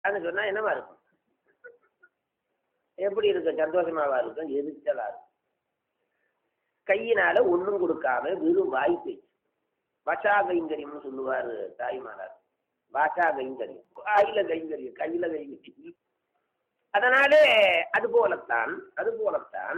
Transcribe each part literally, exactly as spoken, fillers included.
அது சொன்னா என்னவா இருக்கும்? எப்படி இருக்கும்? சந்தோஷமாவா இருக்கும்? எரிச்சலா இருக்கும். கையினால ஒண்ணும் கொடுக்காம வெறும் வாய் பேச்சு. வசா கைங்கரியம்னு சொல்லுவாரு தாய்மாரார். வாசா கைங்கரியம், வாயில கைங்கரியம், கையில கைங்கரியம். அதனாலே அது போலத்தான் அது போலத்தான்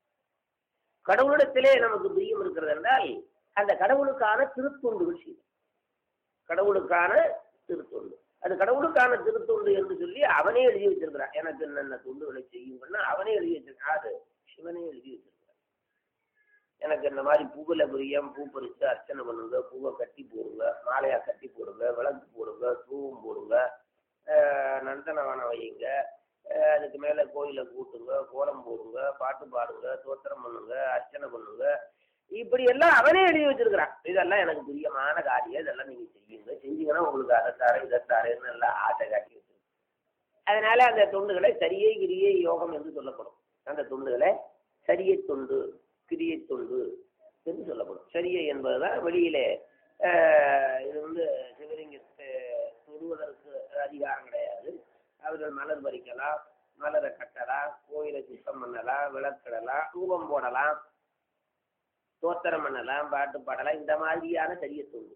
கடவுளிடத்திலே நமக்கு பிரியம் இருக்கிறது என்றால் அந்த கடவுளுக்கான திருத்தொண்டுகள் செய்யும். கடவுளுக்கான திருத்தொண்டு, அது கடவுளுக்கான திருத்தொண்டு என்று சொல்லி அவனே எழுதி வச்சிருக்கிறான். எனக்கு என்னென்ன தொண்டுகளை செய்யுங்கன்னா அவனே எழுதி வச்சிருக்கான். அது சிவனே எழுதி வச்சிருக்கிறான். எனக்கு இந்த மாதிரி பூவில் பிரியம், பூ பறித்து அர்ச்சனை பண்ணுங்க, பூவை கட்டி போடுங்க, மாலையா கட்டி போடுங்க, விளக்கு போடுங்க, தூவம் போடுங்க, நந்தனவனம் வையுங்க, அதுக்கு மேலே கோயிலை கூட்டுங்க, கோலம் போடுங்க, பாட்டு பாடுங்க, தோத்திரம் பண்ணுங்க, அர்ச்சனை பண்ணுங்க, இப்படி எல்லாம் அவனே எழுதி வச்சிருக்கிறான். இதெல்லாம் எனக்கு பிரியமான காரியம், இதெல்லாம் நீங்க செய்யுங்க, செஞ்சீங்கன்னா உங்களுக்கு அதைத்தார இதைத்தாரன்னு எல்லாம் ஆசை காட்டி வச்சிருக்கேன். அதனால அந்த தொண்டுகளை சரியை கிரியை யோகம் என்று சொல்லப்படும். அந்த தொண்டுகளை சரியை தொண்டு கிரியை தொண்டு என்று சொல்லப்படும். சரியை என்பதுதான் வெளியிலே இது வந்து சிவலிங்கத்தை தொடுவதற்கு அதிகாரம் கிடையாது. அவர்கள் மலர் பறிக்கலாம், மலரை கட்டலாம், கோயிலை சுத்தம் பண்ணலாம், விளக்கிடலாம், ரூபம் போடலாம், தோத்திரம் பண்ணலாம், பாட்டு பாடலாம். இந்த மாதிரியான சரிய தொண்டு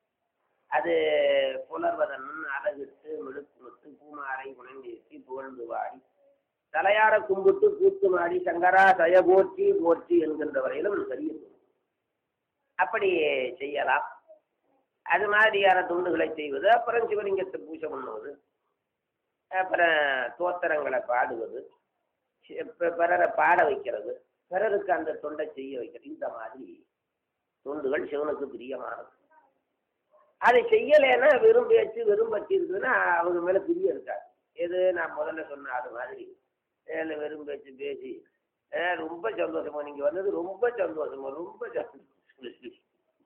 அது புலர்வதன் அழகிட்டு மெழுக்குமுத்து பூமாரை உணர்ந்தேசி புகழ்ந்து வாடி தலையார கும்பிட்டு கூத்து மாடி சங்கரா சய போற்றி போற்றி என்கின்ற வரையிலும் சரிய தொண்டு அப்படி செய்யலாம். அது மாதிரியான தொண்டுகளை செய்வது, அப்புறம் சிவலிங்கத்தை பூஜை பண்ணுவது, அப்புறம் தோத்திரங்களை பாடுவது, பிறரை பாட வைக்கிறது, பிறருக்கு அந்த தொண்டை செய்ய வைக்கிறது. இந்த மாதிரி தொண்டுகள் சிவனுக்கு பிரியமானது. அதை செய்யலைன்னா வெறும் பேச்சு வெறும் பற்றி இருக்குதுன்னா அவங்க மேலே பிரியம் இருக்காது. எது நான் முதல்ல சொன்ன அது மாதிரி ஏழு வெறும் பேச்சு பேசி ரொம்ப சந்தோஷமா நீங்கள் வந்தது ரொம்ப சந்தோஷமா ரொம்ப சந்தோஷம்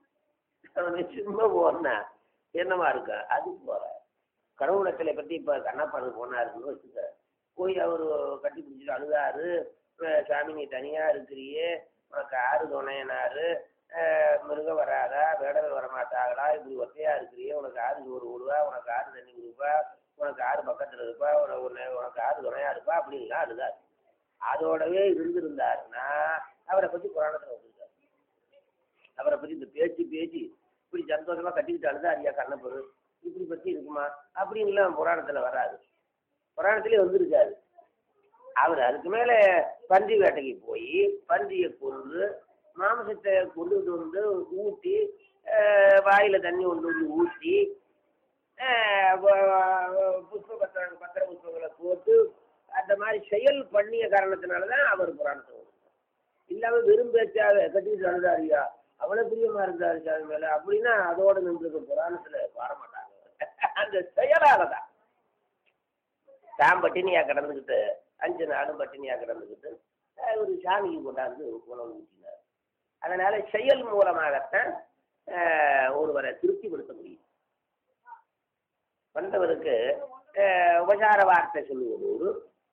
சும்மா போனா என்னமா இருக்கா? அது போற கடவுளத்திலை பற்றி இப்போ கண்ணப்பாடு போனாருன்னு வச்சுக்க, போய் அவர் கட்டி பிடிச்சிட்டு அழுதாரு, சாமி நீ தனியாக இருக்கிறியே, உனக்கு ஆறு துணையனாரு, மிருகம் வராதா, வேடல் வரமாட்டாங்களா, இப்படி ஒத்தையா இருக்கிறியே, உனக்கு ஆறு சோறு விடுவா, உனக்கு ஆறு தண்ணி கொடுப்பா, உனக்கு ஆறு பக்கத்தில் இருப்பா, உனக்கு உனக்கு ஆறு துணையா இருப்பா அப்படின்லாம் அழுதாரு. அதோடவே இருந்திருந்தாருன்னா அவரை பற்றி புராணத்தில் வந்துருக்காரு. அவரை பற்றி இந்த பேச்சு பேச்சு இப்படி சந்தோஷமா கட்டிக்கிட்டு அழுதாரியா கண்ணப்பரு இப்படி பற்றி இருக்குமா அப்படின்லாம் புராணத்தில் வராது. புராணத்திலே வந்திருக்காரு. அவர் அதுக்கு மேலே பன்றி வேட்டைக்கு போய் பன்றியை கொண்டு மாமிசத்தை கொண்டுட்டு வந்து ஊட்டி வாயில் தண்ணி கொண்டு வந்து ஊற்றி புஷ்ப பத்திர பத்திர புஷ்பங்களை போட்டு அந்த மாதிரி செயல் பண்ணிய காரணத்தினால தான் அவர் புராணத்தை வரும். இல்லாமல் வெறும் பேச்சாக கட்டிக்கிட்டு அழுதாரியா அவ்வளோ பிரியமாக இருந்தாரு சாமி மேலே அப்படின்னா அதோடு நின்று புராணத்தில் பாட மாட்டாங்க. அந்த செயலால தான் தான் பட்டினியாக கிடந்துக்கிட்டு அஞ்சு நாளும் பட்டினியாக கிடந்துக்கிட்டு ஒரு சாமிக்கு கொண்டாந்து உணவு ஊட்டினார். அதனால செயல் மூலமாகத்தான் ஒருவரை திருப்திப்படுத்த முடியும். வந்தவருக்கு உபசார வார்த்தை சொல்லுவதோடு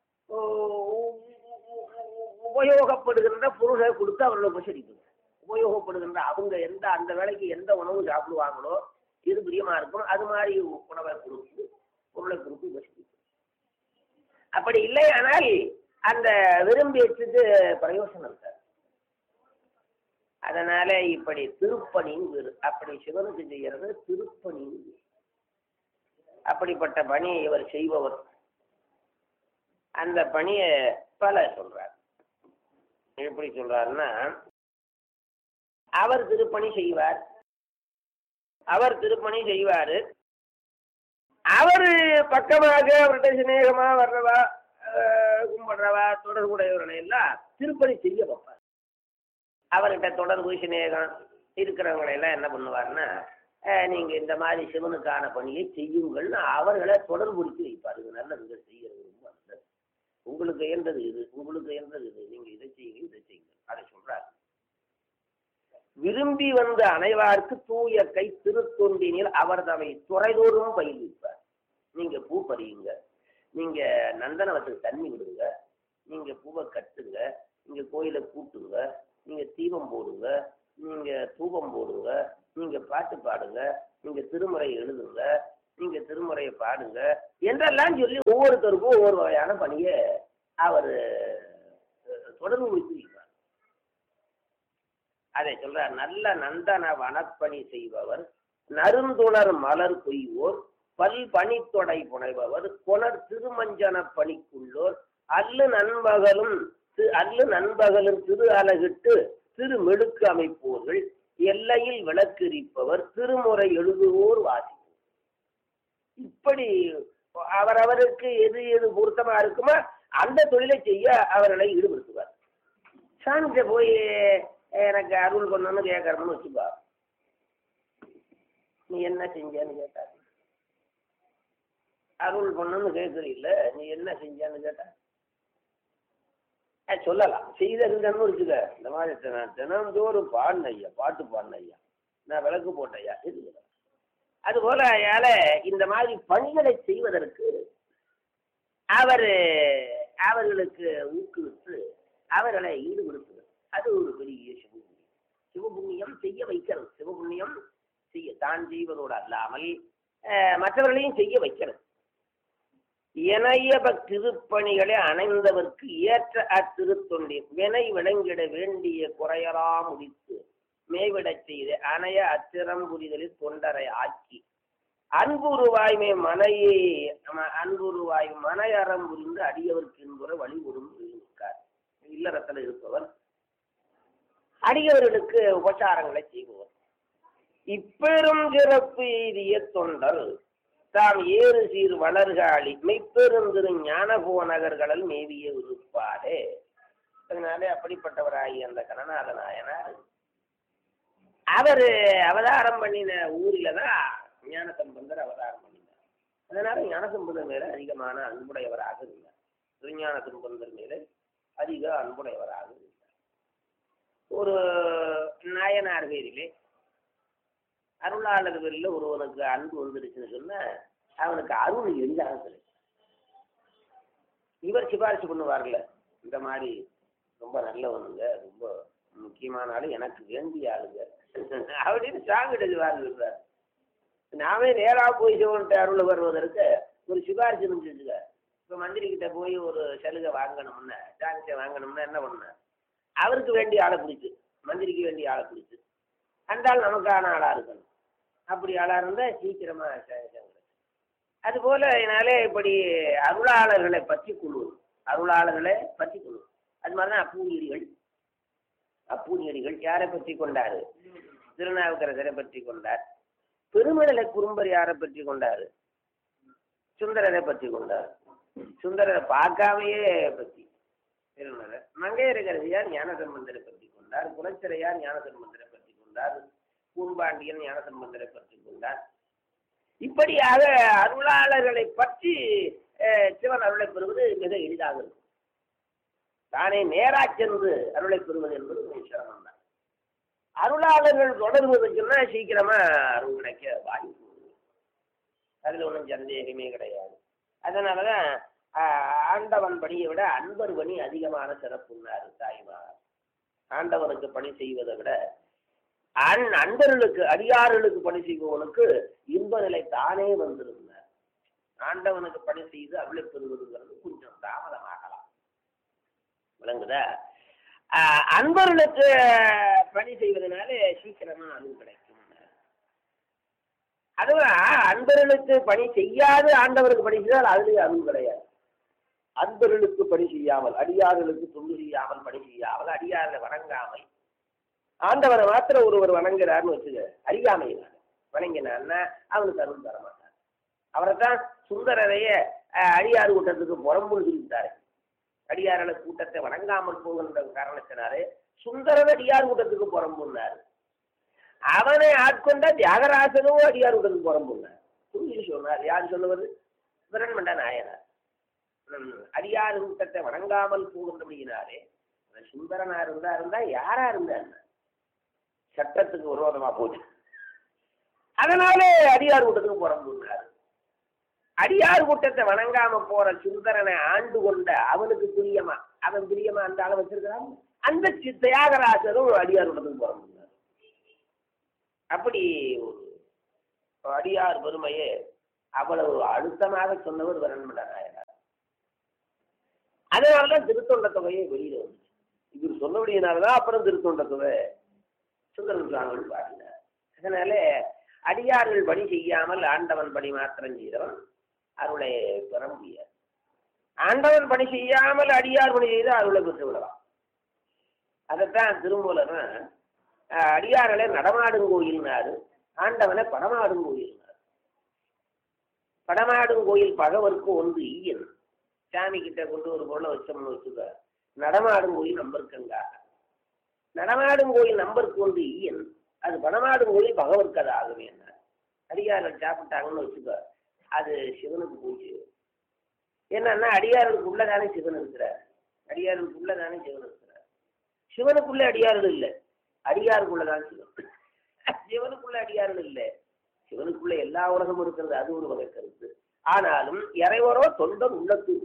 உபயோகப்படுகின்ற பொருளை கொடுத்து அவர்களை உபசரிக்கணும். உபயோகப்படுகின்ற அவங்க எந்த அந்த வேலைக்கு எந்த உணவு சாப்பிடுவாங்களோ எது பிரியமா இருக்கும் அது மாதிரி உணவை கொடுத்து பொருளை கொடுத்து உபசரிக்கணும். அப்படி இல்லை ஆனால் அந்த விரும்பியத்துக்கு பிரயோசனம் இருக்காது. அதனால இப்படி திருப்பணின்னு வேறு, அப்படி சிவனுக்கு செய்யறது திருப்பணின்னு வேறு. அப்படிப்பட்ட பணியை இவர் செய்பவர். அந்த பணியை பல சொல்றார். எப்படி சொல்றாருன்னா, அவர் திருப்பணி செய்வார், அவர் திருப்பணி செய்வாரு, அவர் பக்கமாக அவர்கிட்ட சிநேகமா வர்றவா கும்பிடுறவா தொடர்புடையவர்களை எல்லாம் திருப்பணி செய்ய வைப்பார். அவர்கிட்ட தொடர்பு சிநேகம் இருக்கிறவங்களெல்லாம் என்ன பண்ணுவார்னா, நீங்கள் இந்த மாதிரி சிவனுக்கான பணியை செய்யுங்கள்னு அவர்களை தொடர்புடுத்தி வைப்பார். இது நல்லது, செய்யறது ரொம்ப நல்லது, உங்களுக்கு இயன்றது இது, உங்களுக்கு இயன்றது இது, நீங்கள் இதை செய்யுங்க இதை செய்யுங்க அதை சொல்றாரு. விரும்பி வந்த அனைவாருக்கு தூய கை திருத்தொண்டினில் அவர் தவை துறைதோறும் பயில்விப்பார். நீங்க பூ பறியுங்க, நீங்க நந்தனவத்துக்கு தண்ணி விடுங்க, நீங்க பூவை கட்டுங்க, நீங்க கோயிலை கூட்டுங்க, நீங்க தீபம் போடுங்க, நீங்க தூபம் போடுங்க, நீங்க பாட்டு பாடுங்க, நீங்க திருமுறை எழுதுங்க, நீங்க திருமுறையை பாடுங்க என்றெல்லாம் சொல்லி ஒவ்வொருத்தருக்கும் ஒவ்வொரு வகையான பணியை அவர் தொடர்பு வைத்திருக்கிறார். அதை சொல்றார். நல்ல நந்தன வனப்பணி செய்பவர், நறுந்துணர் மலர் கொய்வோர், பல் பணித்தொடை புனைபவர், கொணர் திருமஞ்சன பணிக்குள்ளோர், அல்லு நண்பகலும் அல்லு நண்பகலும் திரு அலகிட்டு திரு மெடுக்கு அமைப்போர்கள், எல்லையில் விளக்கெரிப்பவர், திருமுறை எழுதுவோர் வாசிப்போர். இப்படி அவரவருக்கு எது எது பொருத்தமா இருக்குமோ அந்த தொழிலை செய்ய அவர்களை ஈடுபடுத்துவார். சாமிகிட்ட போய் எனக்கு அருள் பண்ணணும்னு கேட்கறோம்னு வச்சுப்பா, நீ என்ன செஞ்சேன்னு கேட்டார். அருள் பண்ணணும்னு கேட்கறீல்ல, நீ என்ன செஞ்சான்னு கேட்டா சொல்லலாம். செய்தன்னு வச்சுக்க, இந்த மாதிரி தினந்தோறும் பாடின ஐயா, பாட்டு பாடின ஐயா, நான் விளக்கு போட்ட ஐயா, இது அதுபோல அயால இந்த மாதிரி பணிகளை செய்வதற்கு அவர் அவர்களுக்கு ஊக்குவித்து அவர்களை ஈடுபடுத்துவது, அது ஒரு பெரிய சிவபுண்ணியம். சிவபுண்ணியம் செய்ய வைக்கிறது. சிவபுண்ணியம் செய்ய தான் செய்வதோடு அல்லாமல் மற்றவர்களையும் செய்ய வைக்கிறது. இணைய திருப்பணிகளை அணைந்தவர்க்கு ஏற்ற அத்திருத்தொண்டின் வினை விளங்கிட வேண்டிய குறையலாம் முடித்து மேவிடச் செய்து அணைய அத்திரம் புரிதலில் தொண்டரை ஆக்கி அன்புருவாய்மை மனையை அன்புருவாய் மனையறம் புரிந்து அடியவர்க்கு என்பதை வழி கொடுக்கார். இல்லறத்தில் இருப்பவர் அடியவர்களுக்கு உபச்சாரங்களை செய்பவர். இப்பெரும் சிறப்பு எய்திய தொண்டர் தாம் ஏறு சீர் வளர்காளி மெய்ப்பெருந்திரு ஞான போனகர்கள் மேவிய உறுப்பாரே. அதனாலே அப்படிப்பட்டவராகி அந்த கணநாத நாயனார் அவர் அவதாரம் பண்ணின ஊரில தான் ஞானசம்பந்தர் அவதாரம் பண்ணினார். அதனால ஞானசம்பந்தர் மேல அதிகமான அன்புடையவராக இருந்தார். திருஞான சம்பந்தர் மேல அதிக அன்புடையவராக இருந்தார். ஒரு நாயனார் பேரிலே அருளாளர் பேரில் ஒருவனுக்கு அன்பு வந்துடுச்சுன்னு சொன்னா அவனுக்கு அருள் எளிதாக கிடைக்கும். இவர் சிபாரிசு பண்ணுவார்ல, இந்த மாதிரி ரொம்ப நல்லவனுங்க, ரொம்ப முக்கியமான ஆளு, எனக்கு வேண்டிய ஆளுங்க அப்படின்னு சாங்கிட்டு வாழ்கிறார். நாமே நேராக போய் சிவன்ட்டு அருள் வருவதற்கு ஒரு சிபாரிசு இருந்துச்சுங்க. இப்போ மந்திரி கிட்ட போய் ஒரு சலுகை வாங்கணும்னா, சாங்கிட்ட வாங்கணும்னா என்ன பண்ண, அவருக்கு வேண்டிய ஆளை பிடிச்சு, மந்திரிக்கு வேண்டிய ஆளை பிடிச்சு, அந்த ஆள் நமக்கான ஆளா இருக்கணும். அப்படி ஆளா இருந்தா சீக்கிரமா அதுபோல என்னாலே இப்படி அருளாளர்களை பற்றி கொள்வது, அருளாளர்களை பற்றி கொள்வது. அது மாதிரிதான் அப்பூனியடிகள். அப்பூனியடிகள் யாரை பற்றி கொண்டாரு? திருநாவுக்கரசரை பற்றி கொண்டார். பெருமடலை குறும்பர் யாரை பற்றி கொண்டாரு? சுந்தரரை பற்றி கொண்டார். சுந்தரரை பார்க்காமையே பற்றி திருமலர். மங்கையரகரசியார் ஞானசம்பந்தரை பற்றி கொண்டார். குலச்சிறையார் ஞானசம்பந்தரை பற்றி கொண்டார். பூம்பாண்டியன் ஞானசம்பந்தரை பற்றி கொண்டார். இப்படியாக அருளாளர்களை பற்றி சிவன் அருளை பெறுவது மிக எளிதாக இருக்கும். தானே நேரா சென்று அருளை பெறுவது என்பது மிக சிரமம் தான். அருளாளர்கள் தொடர்புன்னா சீக்கிரமா அருள் கிடைக்க வாய்ப்பு, அதுல ஒன்றும் சந்தேகமே கிடையாது. அதனாலதான் ஆண்டவன் பணியை விட அன்பர் பணி அதிகமான சிறப்புன்னாரு தாய்மார். ஆண்டவனுக்கு பணி செய்வதை விட அன் அன்பர்களுக்கு அடியார்களுக்கு பணி செய்பவனுக்கு இன்ப நிலை தானே வந்திருந்தார். ஆண்டவனுக்கு பணி செய்து அருளை பெறுவதுங்கிறது கொஞ்சம் தாமதமாகலாம், விளங்குதா? அன்பர்களுக்கு பணி செய்வதனால சீக்கிரமா அருள் கிடைக்கும். அதுவும் அன்பர்களுக்கு பணி செய்யாது ஆண்டவருக்கு பணி செய்தால் அதுலேயே அருள் கிடையாது. அன்பர்களுக்கு பணி செய்யாமல், அடியார்களுக்கு தொண்டு செய்யாமல், பணி செய்யாமல், அடியார்களை வணங்காமல் ஆண்டவரை மாத்திரம் ஒருவர் வணங்குறாருன்னு வச்சுக்க, அறியாமையினால வணங்கினான்னா அவனுக்கு அருள் தர மாட்டார். அவரைத்தான் சுந்தரரைய அடியார் கூட்டத்துக்கு புறம்புன்னு சொல்லிவிட்டாரு. அடியார்கள கூட்டத்தை வணங்காமல் போகின்ற காரணத்தினாலே சுந்தரர் அடியார் கூட்டத்துக்கு புறம்புன்னாரு. அவனை ஆட்கொண்ட தியாகராசனும் அடியார் கூட்டத்துக்கு புறம்புன்னார். சொல்லி சொன்னார். யார் சொல்லுவது? பிரண்மண்ட நாயனார். அடியார் கூட்டத்தை வணங்காமல் போகின்றபடியினாலே சுந்தரனா இருந்தா இருந்தா யாரா இருந்தா சட்டத்துக்கு விரோதமா போச்சு. அதனாலே அடியார் கூட்டத்துக்கு புறம்புனார். அடியார் கூட்டத்தை வணங்காம போற சுந்தரனை ஆண்டு கொண்ட அவனுக்கு பிரியமா, அவன் பிரியமா அந்த ஆளை வச்சிருக்கிறான். அந்த தியாகராசரும் அடியார் கூட்டத்துக்கு புறம்புனார். அப்படி ஒரு அடியார் பெருமையே அவ்வளவு அழுத்தமாக சொன்னவர் வரன்மட நாயனார். அதனாலதான் திருத்தொண்ட தொகையை வெளியில வந்துச்சு. இவர் சொன்னபடியினாலதான் அப்புறம் திருத்தொண்ட தொகை சுந்தரம் சுவாமிகள் பாடினார். அதனால அடியார்கள் பணி செய்யாமல் ஆண்டவன் பணி மாத்திரம் செய்தவன் அருளை பெற முடியாது. ஆண்டவன் பணி செய்யாமல் அடியார் பணி செய்து அருளை பெற்று விடலாம். அதைத்தான் திருமூலர் அடியார்களை நடமாடும் கோயில்னாரு, ஆண்டவனை படமாடும் கோயில்னாரு. படமாடும் கோயில் பகவருக்கு ஒன்று ஈயன். சாமி கிட்ட கொண்டு ஒரு பொருளை வச்சோம்னு வச்சுக்க, நடமாடும் கோயில் நம்பருக்குங்காக. நடமாடும் கோயில் நம்பருக்கு ஒன்று ஈயன், அது படமாடும் கோயில் பகவருக்கு அது ஆகுமே. என்ன அடியார்கள் சாப்பிட்டாங்கன்னு வச்சுக்க, அது சிவனுக்கு பூஜை. என்னன்னா அடியார்களுக்கு உள்ளதானே சிவன் இருக்கிறார், அடியார்களுக்கு உள்ளதானே சிவன் இருக்கிறார். சிவனுக்குள்ள அடியார்கள் இல்லை, அடியாருக்குள்ளதான் சிவன். சிவனுக்குள்ள அடியார்கள் இல்லை, சிவனுக்குள்ள எல்லா உலகமும் இருக்கிறது, அது ஒரு வகை கருத்து. ஆனாலும் இறைவரோ தொண்டர் உள்ளத்து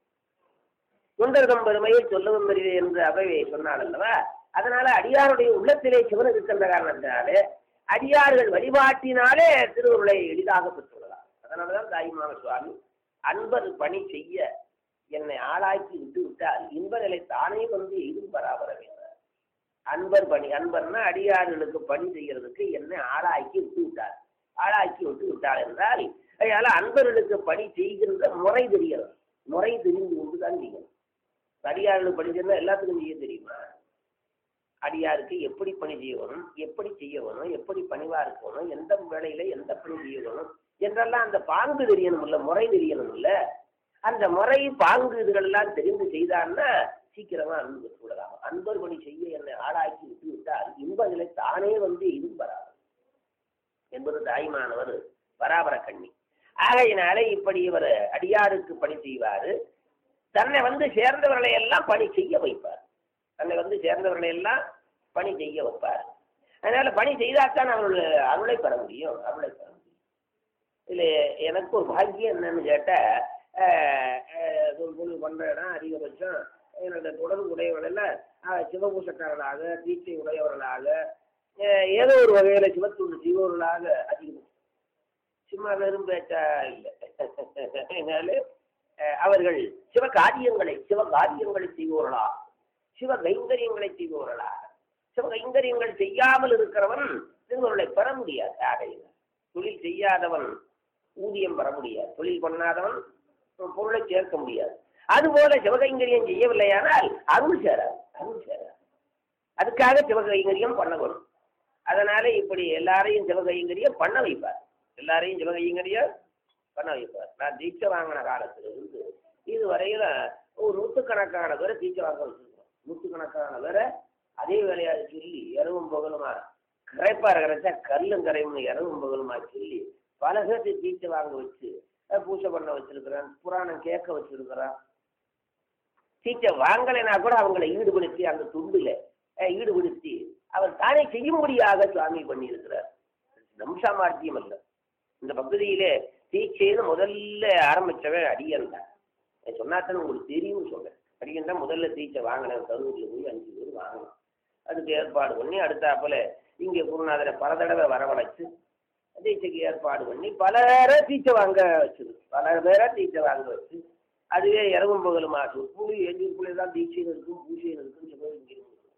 தொண்டர்தம் பெருமையை சொல்லவும் பெரியது என்று அவையை சொன்னார் அல்லவா. அதனால அடியாருடைய உள்ளத்திலே சிவன் இருக்கின்ற காரணத்தினாலே அடியார்கள் வழிபாட்டினாலே திருவுருளை எளிதாக பெற்றுள்ளதார். அதனாலதான் தாய்மான சுவாமி அன்பர் பணி செய்ய என்னை ஆளாக்கி விட்டு விட்டால் இன்ப நிலை தானே வந்து எதுவும் பராபர வேண்டார். அன்பர் பணி, அன்பர்னா அடியார்களுக்கு பணி செய்யறதுக்கு என்னை ஆளாக்கி விட்டு விட்டார். ஆளாக்கி விட்டு விட்டார் என்றால் அதனால அன்பர்களுக்கு பணி செய்கின்ற முறை தெரிகிறது. முறை தெரிந்து கொண்டுதான் செய்யணும். அடியார்களுக்கு பணி செய்யணும் எல்லாத்துக்கும் செய்ய தெரியுமா? அடியாருக்கு எப்படி பணி செய்யணும், எப்படி செய்யணும், எப்படி பணிவா இருக்கணும், எந்த வேலையில எந்த பணி செய்யணும் என்றெல்லாம் அந்த பாங்கு தெரியணும் இல்ல, முறை தெரியணும் இல்ல. அந்த முறை பாங்கு இதுகள் எல்லாம் தெரிந்து செய்தான்னா சீக்கிரமா அன்பு கூடலாம். அன்பர் பணி செய்ய என்னை ஆளாக்கி விட்டு விட்டால் இன்ப நிலை தானே வந்து இதுவும் வராது என்பது தாய்மானவர் பராபர கண்ணி. ஆகையினாலே இப்படி இவர் அடியாருக்கு பணி செய்வாரு, தன்னை வந்து சேர்ந்தவர்களை எல்லாம் பணி செய்ய வைப்பார். தன்னை வந்து சேர்ந்தவர்களை எல்லாம் பணி செய்ய வைப்பார். அதனால பணி செய்தால்தான் அவர்கள் அருளை பெற முடியும், அருளை பெற முடியும். இதுல எனக்கு ஒரு பாக்கியம் என்னன்னு கேட்டா, பண்ற இடம் அதிகபட்சம் என்னோட தொடர்பு உடையவர்கள் சிவபூசக்காரர்களாக, தீட்சை உடையவர்களாக, ஏதோ ஒரு வகையில சிவத்துண்டு செய்பவர்களாக அதிகம். சும்மா வெறும் பேச்சா இல்லை. அதனால அவர்கள் சிவ காரியங்களை சிவ காரியங்களை செய்பவர்களா, சிவ கைங்கரியங்களை செய்பவர்களா. சிவ கைங்கரியங்கள் செய்யாமல் இருக்கிறவன் திருவருளை பெற முடியாது. ஆகையினால் தொழில் செய்யாதவன் ஊதியம் பெற முடியாது, தொழில் பண்ணாதவன் பொருளை சேர்க்க முடியாது. அதுபோல சிவகைங்கரியம் செய்யவில்லையானால் அருள் சேராது, அருள் சேராது. அதுக்காக சிவகைங்கரியம் பண்ண வரும். அதனால இப்படி எல்லாரையும் சிவகைங்கரியம் பண்ண வைப்பார், எல்லாரையும் சிவகைங்கரியம் பண்ண வைப்பார். நான் தீட்சை வாங்கின காலத்துல இருந்து இதுவரையில ஒரு நூற்றுக்கணக்கான பேரை தீட்சை வாங்க வச்சிருக்கோம். நூற்றுக்கணக்கான பேரை அதே வேலையாக சொல்லி இரவும் பகலுமா கரைப்பார் கரைச்சா கல்லும் கரையும் இரவும் பகலுமா சொல்லி பல பேர்த்து தீட்சை வாங்க வச்சு பூஜை பண்ண வச்சிருக்கிறான், புராணம் கேட்க வச்சிருக்கிறான். தீட்சை வாங்கலைன்னா கூட அவங்களை ஈடுபடுத்தி அந்த துண்டுல ஈடுபடுத்தி அவர் தானே செய்யும்படியாக சுவாமி பண்ணி இருக்கிறார். நம்சாமார்த்தியம் அல்ல. இந்த பகுதியிலே தீட்சைன்னு முதல்ல ஆரம்பிச்சவன் அடியன் தான். சொன்னாத்தான் உங்களுக்கு தெரியும்னு சொல்றேன். அடியன் தான் முதல்ல தீட்சை வாங்கினேன். கரூரில் போய் அஞ்சு பேர் வாங்கணும். அதுக்கு ஏற்பாடு பண்ணி அடுத்தாப்புல இங்கே குருநாதரை பல தடவை வரவழைச்சு தீட்சைக்கு ஏற்பாடு பண்ணி பல பேரை தீட்சை வாங்க வச்சுது. பல பேரை தீட்சை வாங்க வச்சு அதுவே இரவும் பகலும் ஆகும். கூலி எஞ்சிக்குள்ளே தான் தீட்சையில் இருக்கும், பூஜையில் இருக்குன்னு சொல்லி இங்கே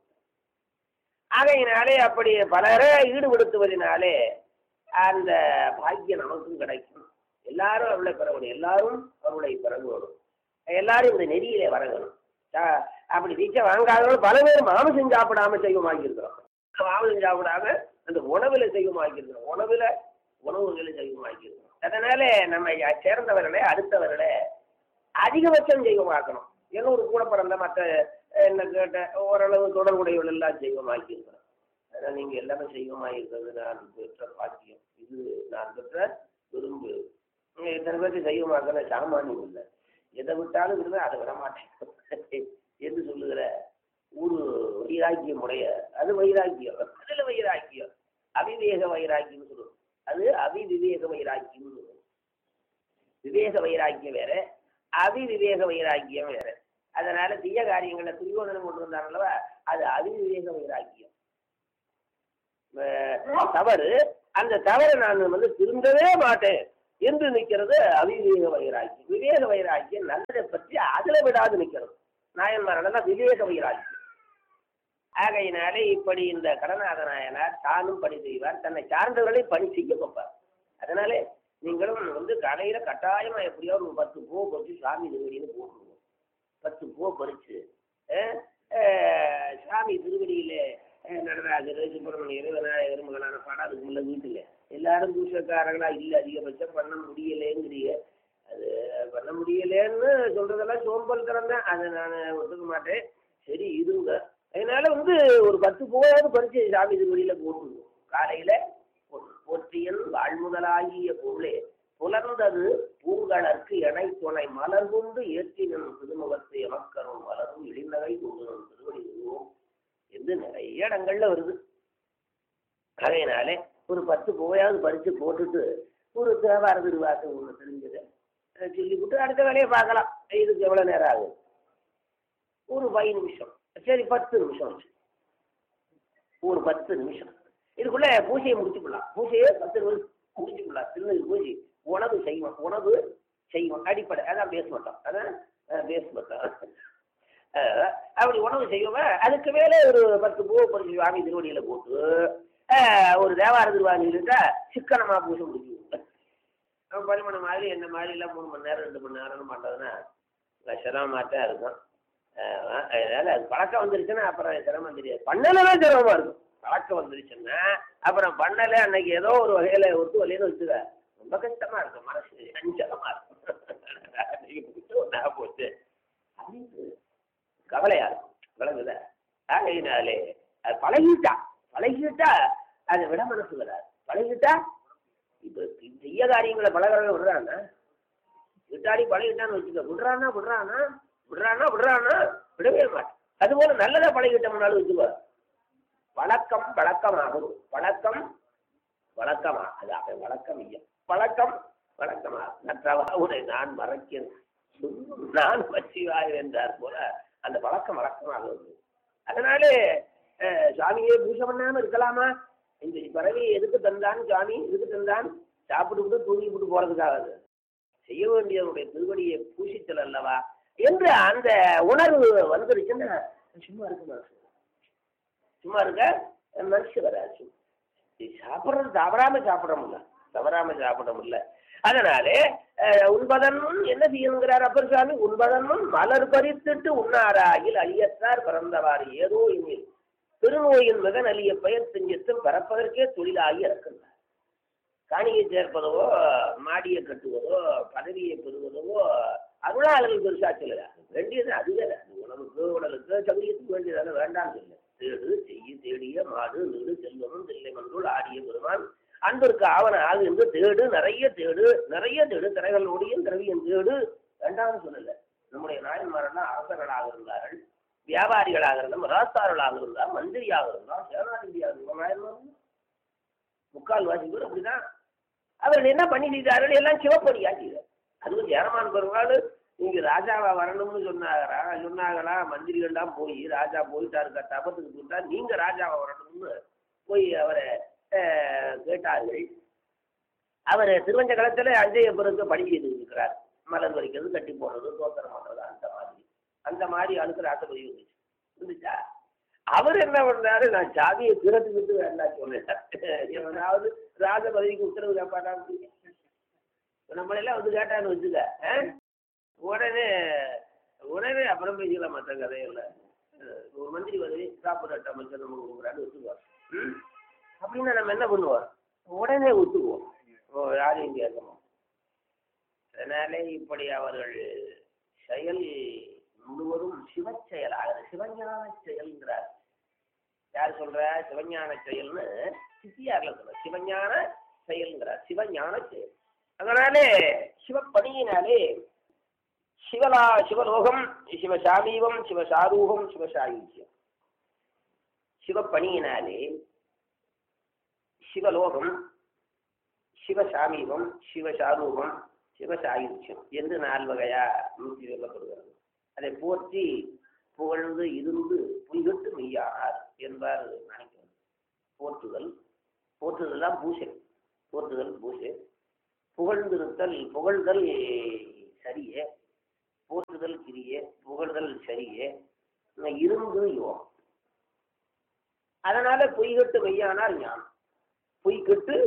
ஆகையினாலே அப்படி பலரை ஈடுபடுத்துவதனாலே அந்த பாக்கியம் நமக்கும் கிடைக்கும். எல்லாரும் அவளை பெறணும், எல்லாரும் அவளை பெறணும், எல்லாரும் இந்த நெறியிலே வரணும். அப்படி தீட்சை வாங்காதவங்க பல பேர் மாமிசம் சாப்பிடாம செய்வமாக்கி இருக்கிறோம். மாமிசம் சாப்பிடாம அந்த உணவுல செய்வமாக்கி இருக்கிறோம், உணவுல உணவுகளை செய்வமாக்கி இருக்கிறோம். அதனால நம்ம சேர்ந்தவர்களை அடுத்தவர்களை அதிகபட்சம் செய்வமாக்கணும். ஏன்னா ஒரு கூட பிறந்த மற்ற என்ன கேட்ட ஓரளவு தொடர்புடையவர்கள் எல்லாம் செய்வமாக்கி இருக்கிறோம். அதனால் நீங்கள் எல்லாமே செய்வமாகி இருக்கிறது நான் பெற்ற பாக்கியம், இது நான் பெற்ற விரும்பு. இத்தனை பேருக்கு செய்வமாக்கிற சாமானியம் இல்லை. எதை விட்டாலும் விரும்ப அதை விட மாட்டேன் என்று சொல்லுகிற ஒரு வைராக்கியம் உடைய அது வைராக்கியம். அதுல வைராக்கியம் அவிவேக வைராக்கியம் சொல்லுவோம். அது அவிவிவேக வைராக்கியம் சொல்லுவோம். விவேக வைராக்கியம் வேற, அவிவிவேக வைராக்கியம் வேற. அதனால தீய காரியங்களை துரியோதனம் கொண்டு வந்தாங்களவா, அது அவிவிவேக வைராக்கியம். தவறு, அந்த தவறை நான் வந்து திருந்தவே மாட்டேன் என்று நிற்கிறது அவிவேக வைராக்கியம். விவேக வைராக்கியம் நல்லதை பற்றி அதுல விடாது நிற்கிறது. நாயன்மாரெல்லாம் விவேக வைராக்கியம். ஆகையினாலே இப்படி இந்த கடநாத நாயனார் தானும் பணி செய்வார், தன்னை சார்ந்தவர்களை பணி செய்ய வைப்பார். அதனாலே நீங்களும் வந்து காலையில கட்டாயமா எப்படியாவது ஒரு பத்து பூ பறிச்சு சாமி திருவடியில போட்டுருவோம். பத்து பூ பறிச்சு சாமி திருவடியில நடராஜர், சுப்பிரமணியர், விநாயகர் முதலான பாடம் அதுக்கு முன்ன வீட்டுல எல்லாரும் பூசக்காரங்களா இல்லை, அதிகபட்சம் பண்ண முடியலேங்கிறீங்க. அது பண்ண முடியலேன்னு சொல்றதெல்லாம் சோம்பல் திறந்தேன், அதை நான் ஒத்துக்க மாட்டேன். சரி இருங்க. அதனால வந்து ஒரு பத்து பூவாவது பறிச்சு சாமி திருவடியில போட்டுருவோம். காலையில போற்றியல் வாழ்முதலாகிய பொருளே புலர்ந்தது பூங்கலற்கு எனை துணை மலர் கொண்டு ஏற்றினும் திருமுகத்தை எமக்கரும் மலரும் இடிநகை கொண்டு திருவடி உருவோம் என்று நிறைய இடங்கள்ல வருது. அதனாலே ஒரு பத்து பூவையாவது பறிச்சு போட்டுட்டு ஒரு தேவார திருவாசம் ஒன்று தெரிஞ்சது சொல்லிவிட்டு அடுத்த வேலையை பார்க்கலாம். இதுக்கு எவ்வளவு நேரம் ஆகும்? ஒரு பதினஞ்சு நிமிஷம். சரி, பத்து நிமிஷம். ஒரு பத்து நிமிஷம் இதுக்குள்ள பூஜையை முடிச்சுக்கலாம். பூஜையை பத்து நிமிஷம் முடிச்சுக்கலாம். திருநெல் பூஜை உணவு செய்வோம். உணவு செய்வோம் அடிப்படை, அதான் பேச மாட்டோம். அதான் பேச மாட்டோம். அப்படி உணவு செய்வோம். அதுக்கு மேலே ஒரு பத்து பூ பறிச்சு சுவாமி திருவடியில போட்டு ஒரு தேவார திருவாணிட்டா சிக்கனமா பூஜை முடிச்சுவோம். நம்ம பரிமாண மாதிரி என்ன மாதிரி எல்லாம் மூணு மணி நேரம் ரெண்டு மணி நேரம் மாட்டோம்னா சிரமமாத்தான் இருக்கும். அதனால அது பழக்கம் வந்துருச்சுன்னா அப்புறம் சிரமம் தெரியாது. பண்ணலாம் சிரமமா இருக்கும். பழக்கம் வந்துருச்சுன்னா அப்புறம் பண்ணல அன்னைக்கு ஏதோ ஒரு வகையில ஒத்து வலையின்னு வச்சுக்க ரொம்ப கஷ்டமா இருக்கும், மனசு அஞ்சலமா இருக்கும். போச்சு அப்படின்னு கவலையா இருக்கும். விளங்குத? ஆகையினாலே அது பழகிட்டா பழகிட்டா அதை விட மனசு வராது. பழகிட்டா இப்ப செய்ய காரியங்களை பழகிறவங்க விடுறான்னா விட்டாடி பழகிட்டான்னு வச்சுக்க. விடுறானா விடுறானா விடுறானா விடுறானா விடவே மாட்டேன். அதுபோல நல்லதா பழகிட்டோம்னாலும் வச்சுக்கோ. வழக்கம் வழக்கமாகும். பழக்கம் வழக்கமா அது அவன் வழக்கம் இல்லை. பழக்கம் வழக்கமா நற்றவா உன்னை நான் மறக்கிறேன் நான் வச்சிவாய் என்றார் போல அந்த பழக்கம் வழக்கமாகுது. அதனாலே சாமியே பூஜை பண்ணாம இருக்கலாமா? இந்த பறவை எதுக்கு தந்தான் சாமி? எதுக்கு தந்தான்? சாப்பிட்டு தூங்கி விட்டு போறதுக்காக செய்ய வேண்டியவனுடைய திருவடியை பூசித்தல் அல்லவா என்று அந்த உணர்வு வந்துருச்சுன்னா சும்மா இருக்க மனசு சும்மா இருக்க மனசு வராது. சாப்பிட்றது தவறாம சாப்பிட முடியல தவறாம சாப்பிட முடியல. அதனாலே உண்பதன் என்ன செய்யணுங்கிறார் அப்பர் சுவாமி? உண்பதன் மலர் பறித்துட்டு உண்ணாராயில் அழியத்தார் பிறந்தவாறு ஏதோ இனில் திருநோயின் மகன் அழிய பெயர் செஞ்சத்தும் பரப்பதற்கே தொழிலாகி இறக்கின்றார். காணியை சேர்ப்பதோ மாடியை கட்டுவதோ பதவியை பெறுவதோ அருளாளர்கள் பெருசா சொல்லுதா? வேண்டியது அதுவே. உணவுக்கு உடலுக்கு சமயத்துக்கு வேண்டியதான வேண்டாம் சொல்ல. தேடு செய்ய தேடிய மாடு நீடு செல்வமும் தில்லை மன்றுள் ஆடிய பெருமான் அன்பிற்கு ஆவன ஆகு என்று தேடு நிறைய தேடு நிறைய தேடு திரைகளோடையும் திரவியம் தேடு வேண்டாம்னு சொல்லல. நம்முடைய நாயன்மாரெல்லாம் அரசர்களாக இருந்தார்கள், வியாபாரிகளாக இருந்தால், ராஸ்தார்களாக இருந்தால், மந்திரியாக இருந்தால், சேனாதிபதியாக இருந்தால். நாயன்மார் முக்கால் வாசி பேர் அப்படிதான். அவர்கள் என்ன பண்ணி செய்தார்கள்? எல்லாம் சிவப்பணி ஆக்கிறார். அதுவும் ஜெயரமான் பெருமாள் இங்க ராஜாவா வரணும்னு சொன்னாரா சொன்னாங்களா? மந்திரிகள்லாம் போய் ராஜா போயிட்டாருக்கா தபத்துக்கு போயிட்டா நீங்க ராஜாவா வரணும்னு போய் அவரை கேட்டார்கள். அவர் திருவஞ்ச காலத்துல அஞ்சைய பிறகு பணி செய்து இருக்கிறார். மலர் வரைக்கிறது, கட்டி போடுறது, தோத்திரம் பண்றது, அந்த மாதிரி அந்த மாதிரி அழுக்கு ராசபதி இருந்துச்சு இருந்துச்சா அவர் என்ன பண்ணாரு? நான் சாதியை திறத்துக்கிட்டு வேண்டாம் சொன்னேன். எவனாவது ராஜ பதவிக்கு உத்தரவு கேட்பாட்டான்னு நம்மளெல்லாம் வந்து கேட்டான்னு வச்சுக்க உடனே உடனே அப்புறம் பேசிக்கலாம். மற்ற கதையில ஒரு மந்திரி பதவி சாப்பிட்ற அமைச்சர் நம்ம கொடுக்குறான்னு ஒத்துக்குவார். ம் அப்படின்னா நம்ம என்ன பண்ணுவோம்? உடனே ஒத்துக்குவோம், யாரையும் கேட்கணும். அதனாலே இப்படி அவர்கள் செயல் முழுவதும் சிவ செயலாக சிவஞான செயல்ங்கிறார். யார் சொல்ற? சிவஞான செயல்னு சித்தியார்ல சொல்ற சிவஞான செயல்ங்கிறார். சிவஞான செயல். அதனாலே சிவப்பணியினாலே சிவலா சிவலோகம், சிவசாமீபம், சிவசாரூபம், சிவசாயுஜ்யம். சிவப்பணியினாலே சிவலோகம், சிவசாமீபம், சிவசாரூபம், சிவசாயுஜ்யம் என்று நாலு வகையா நூற்றி சொல்லப்படுகிறது. அதை போற்றி புகழ்ந்து இருந்து புய்கட்டு மெய்யானார் என்பார் நினைக்கிறது. போற்றுதல் போற்றுதல் தான் பூசை. போற்றுதல் பூசை. புகழ்ந்திருத்தல் புகழ்தல் சரியே, போற்றுதல் கிரியே, புகழ்தல் சரியே, இருந்து யோகம். அதனால பொய்கட்டு மெய்யானால் ஞானம். பொய்கட்டு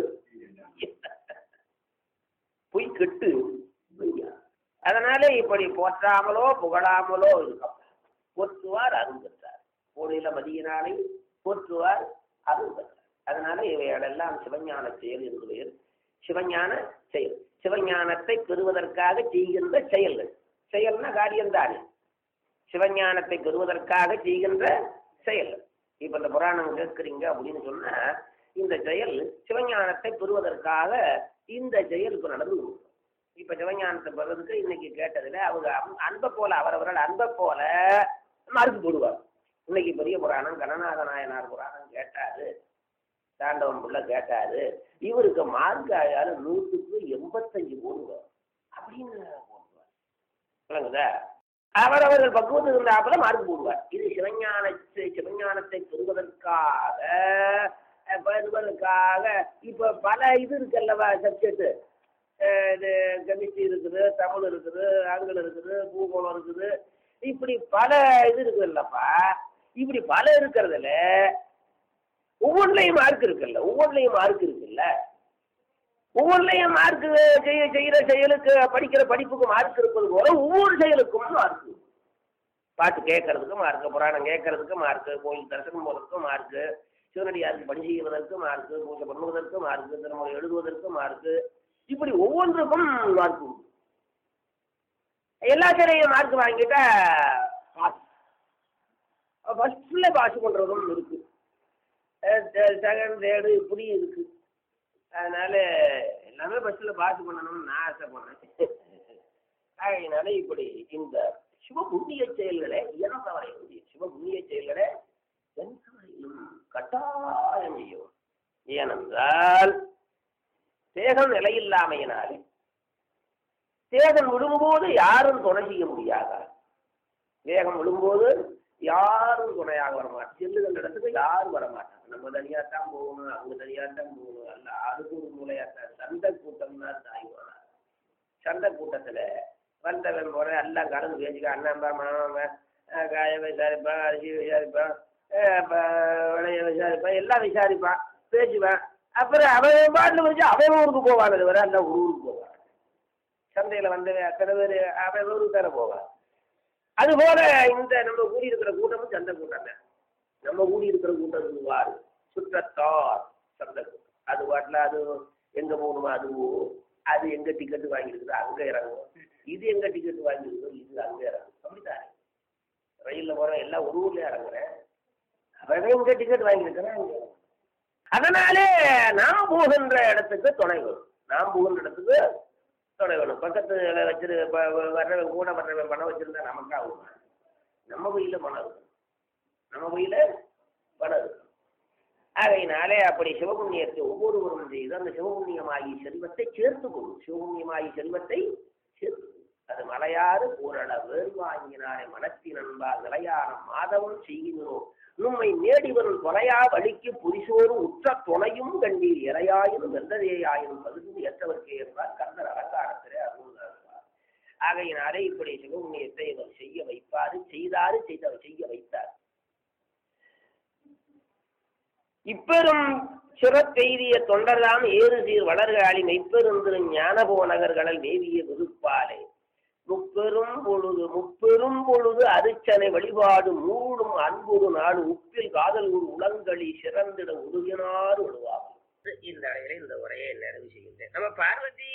பொய்கட்டு மெய்யா. அதனால இப்படி போற்றாமலோ புகழாமலோ இருக்கும். போற்றுவார் அருள் பெற்றார். கோடியில மதியினாலே போற்றுவார் அருள் பெற்றார். அதனால இவைகளெல்லாம் சிவஞான செயல் என்று பெயர். சிவஞான செயல், சிவஞானத்தை பெறுவதற்காக செய்கின்ற செயல்கள். செயல்னா காரியம்தானே. சிவஞானத்தை பெறுவதற்காக செய்கின்ற செயல்கள். இப்ப இந்த புராணம் கேட்கிறீங்க அப்படின்னு சொன்னா, இந்த செயல் சிவஞானத்தை பெறுவதற்காக இந்த செயல் இப்ப நடந்து கொடுக்கும். இப்ப சிவஞானத்தை பெறுவதற்கு இன்னைக்கு கேட்டதுல அவங்க அன்பை போல, அவரவர்கள் அன்பை போல மறுத்து போடுவார். இன்னைக்கு பெரிய புராணம் கணநாத நாயனார் புராணம் கேட்டாரு, தாண்டவன் புள்ள கேட்டாரு, இவருக்கு மார்க் ஆயாரு நூற்றுக்கு எண்பத்தஞ்சு போடுவார் அப்படின்னு போடுவார். விளங்குதா? அவரவர்கள் பக்குவத்துக்கு இருந்தாப்புல மார்க் போடுவார். இது சிவஞானத்தை சிவஞானத்தை பெறுவதற்காக பெறுவதற்காக இப்ப பல இது இருக்குல்லவா சப்ஜெக்ட். இது கெமிஸ்ட்ரி இருக்குது, தமிழ் இருக்குது, ஆங்கிலம் இருக்குது, பூகோளம் இருக்குது, இப்படி பல இது இருக்குல்லப்பா. இப்படி பல இருக்கிறதுல ஒவ்வொன்றையும் மார்க் இருக்குல்ல, ஒவ்வொன்றையும் மார்க் இருக்குல்ல, ஒவ்வொன்றையும் மார்க் செய்ய செய்யற செயலுக்கு படிக்கிற படிப்புக்கு மார்க் இருப்பது போல ஒவ்வொரு செயலுக்கும் மார்க். பாட்டு கேட்கறதுக்கு மார்க்கு, புராணம் கேட்கறதுக்கு மார்க்கு, கோயில் தரிசனம் போறதுக்கு மார்க்கு, சிவனடியாருக்கு பணி செய்வதற்கு மார்க்கு, பூஜை பண்ணுவதற்கு மார்க்கு, திருமணம் எழுதுவதற்கு மார்க்கு, இப்படி ஒவ்வொன்றுக்கும் மார்க் உண்டு. எல்லாத்திலையும் மார்க் வாங்கிட்டா ஃபர்ஸ்ட்ல பாஸ் பண்றதும் இருக்கு, செகண்ட் தேர்டு இப்படி இருக்கு. அதனால எல்லாமே பஸ்ல பாஸ் பண்ணணும்னு நான் ஆசைப்படுறேன். அதனால இப்படி இந்த சிவ புண்ணிய செயல்களை இயன்றவரை சிவ புண்ணிய செயல்களை எந்தவரையிலும் கட்டாயம் செய்யும். ஏனென்றால் தேகம் நிலையில்லாமையினாலே தேகம் விழும்போது யாரும் துணை செய்ய முடியாது. தேகம் விழும்போது யாரும் துணையாக வரமாட்டாங்க. செல்லுகின்ற இடத்துக்கு யாரும் வரமாட்டாங்க. நம்ம தனியாத்தான் போகணும், அவங்க தனியாத்தான் போகணும். அல்ல, அதுக்கு ஒரு மூலையாத்தான். சண்டை கூட்டம்னா தாய்வான சண்டை கூட்டத்துல வந்தவன் போற எல்லாம் கலந்து பேசிக்க, அண்ணன்பா மாமன் காய விசாரிப்பான், அரிசி விசாரிப்பான், விளைய விசாரிப்பான், எல்லாம் விசாரிப்பான், பேசுவான். அப்புறம் அவன் பாட்டில் வச்சு அவன் ஊருக்கு போவான். அது வர எல்லாம் ஒரு ஊருக்கு போவான். சந்தையில வந்தவன் அத்தனை பேர் அவன் ஊருக்கு தானே போவான். அதுபோல இந்த நம்ம கூடி இருக்கிற கூட்டமும் சந்தை கூட்டம் தான். நம்ம கூடி இருக்கிற கூட்டம் வாரு சுற்றத்தார் சந்தை கூட்டம். அது பாட்டில் அது எங்க போகணுமோ அதுவும், அது எங்க டிக்கெட்டு வாங்கியிருக்குதோ அங்க இறங்கும், இது எங்க டிக்கெட்டு வாங்கியிருக்கோ இது அங்க இறங்கும். அப்படித்தானே ரயில்ல போற எல்லாம் ஒரு ஊர்ல இறங்குறேன், அவன் எங்க டிக்கெட் வாங்கியிருக்கிறேன் அங்க. அதனாலே நாம் போகின்ற இடத்துக்கு துணை வரும். நாம் போகின்ற இடத்துக்கு துணை வேணும். பக்கத்துல வச்சிரு வர்றவன் கூட வர்றவன் பணம் வச்சிருந்தா நமக்கு ஆகும். நம்ம கையில பணம் இருக்கும், நம்ம கையில பணம் இருக்கும். ஆகையினாலே அப்படி சிவபுண்ணியத்தை ஒவ்வொருவரும் செய்து அந்த சிவபுண்ணியமாகி செல்வத்தை சேர்த்து கொள்ளும். சிவபுண்ணியமாகி செல்வத்தை சேர்த்து அது மலையாறு பூரண வேறு வாங்கினாரே மனத்தின் நண்பா நிலையான மாதவம் செய்கிறோம் உண்மை நேடிவரும் தொலையா வழிக்கு புரிசோரும் உற்ற துணையும் கண்டீர் இறையாயினும் வெந்ததேயாயினும் பகுதி ஏற்றவர்க்கே என்பார் கந்தர் அலங்காரத்திலே அருள்வார். ஆகையினாலே இப்படி சிவபுண்ணியத்தை இவர் செய்ய வைப்பாரு, செய்தாரு, செய்தவர் செய்ய வைத்தார். இப்பெரும் சிறப்பெய்திய தொண்டர்தாம் ஏறு சீர் வளர்காலி மெய்ப்பெருந்திரு ஞானபோ நகர்களில் மேவிய விருப்பாலே முப்பெரும் பொழுது முப்பெரும் பொழுது அரிச்சனை வழிபாடு மூடும் அன்புறு நாடு உப்பில் காதல் ஒரு உளங்களி சிறந்திட உருகினார் விடுவாகும். இந்த அடையில இந்த உரையை நிறைவு செய்கின்றேன். நம்ம பார்வதி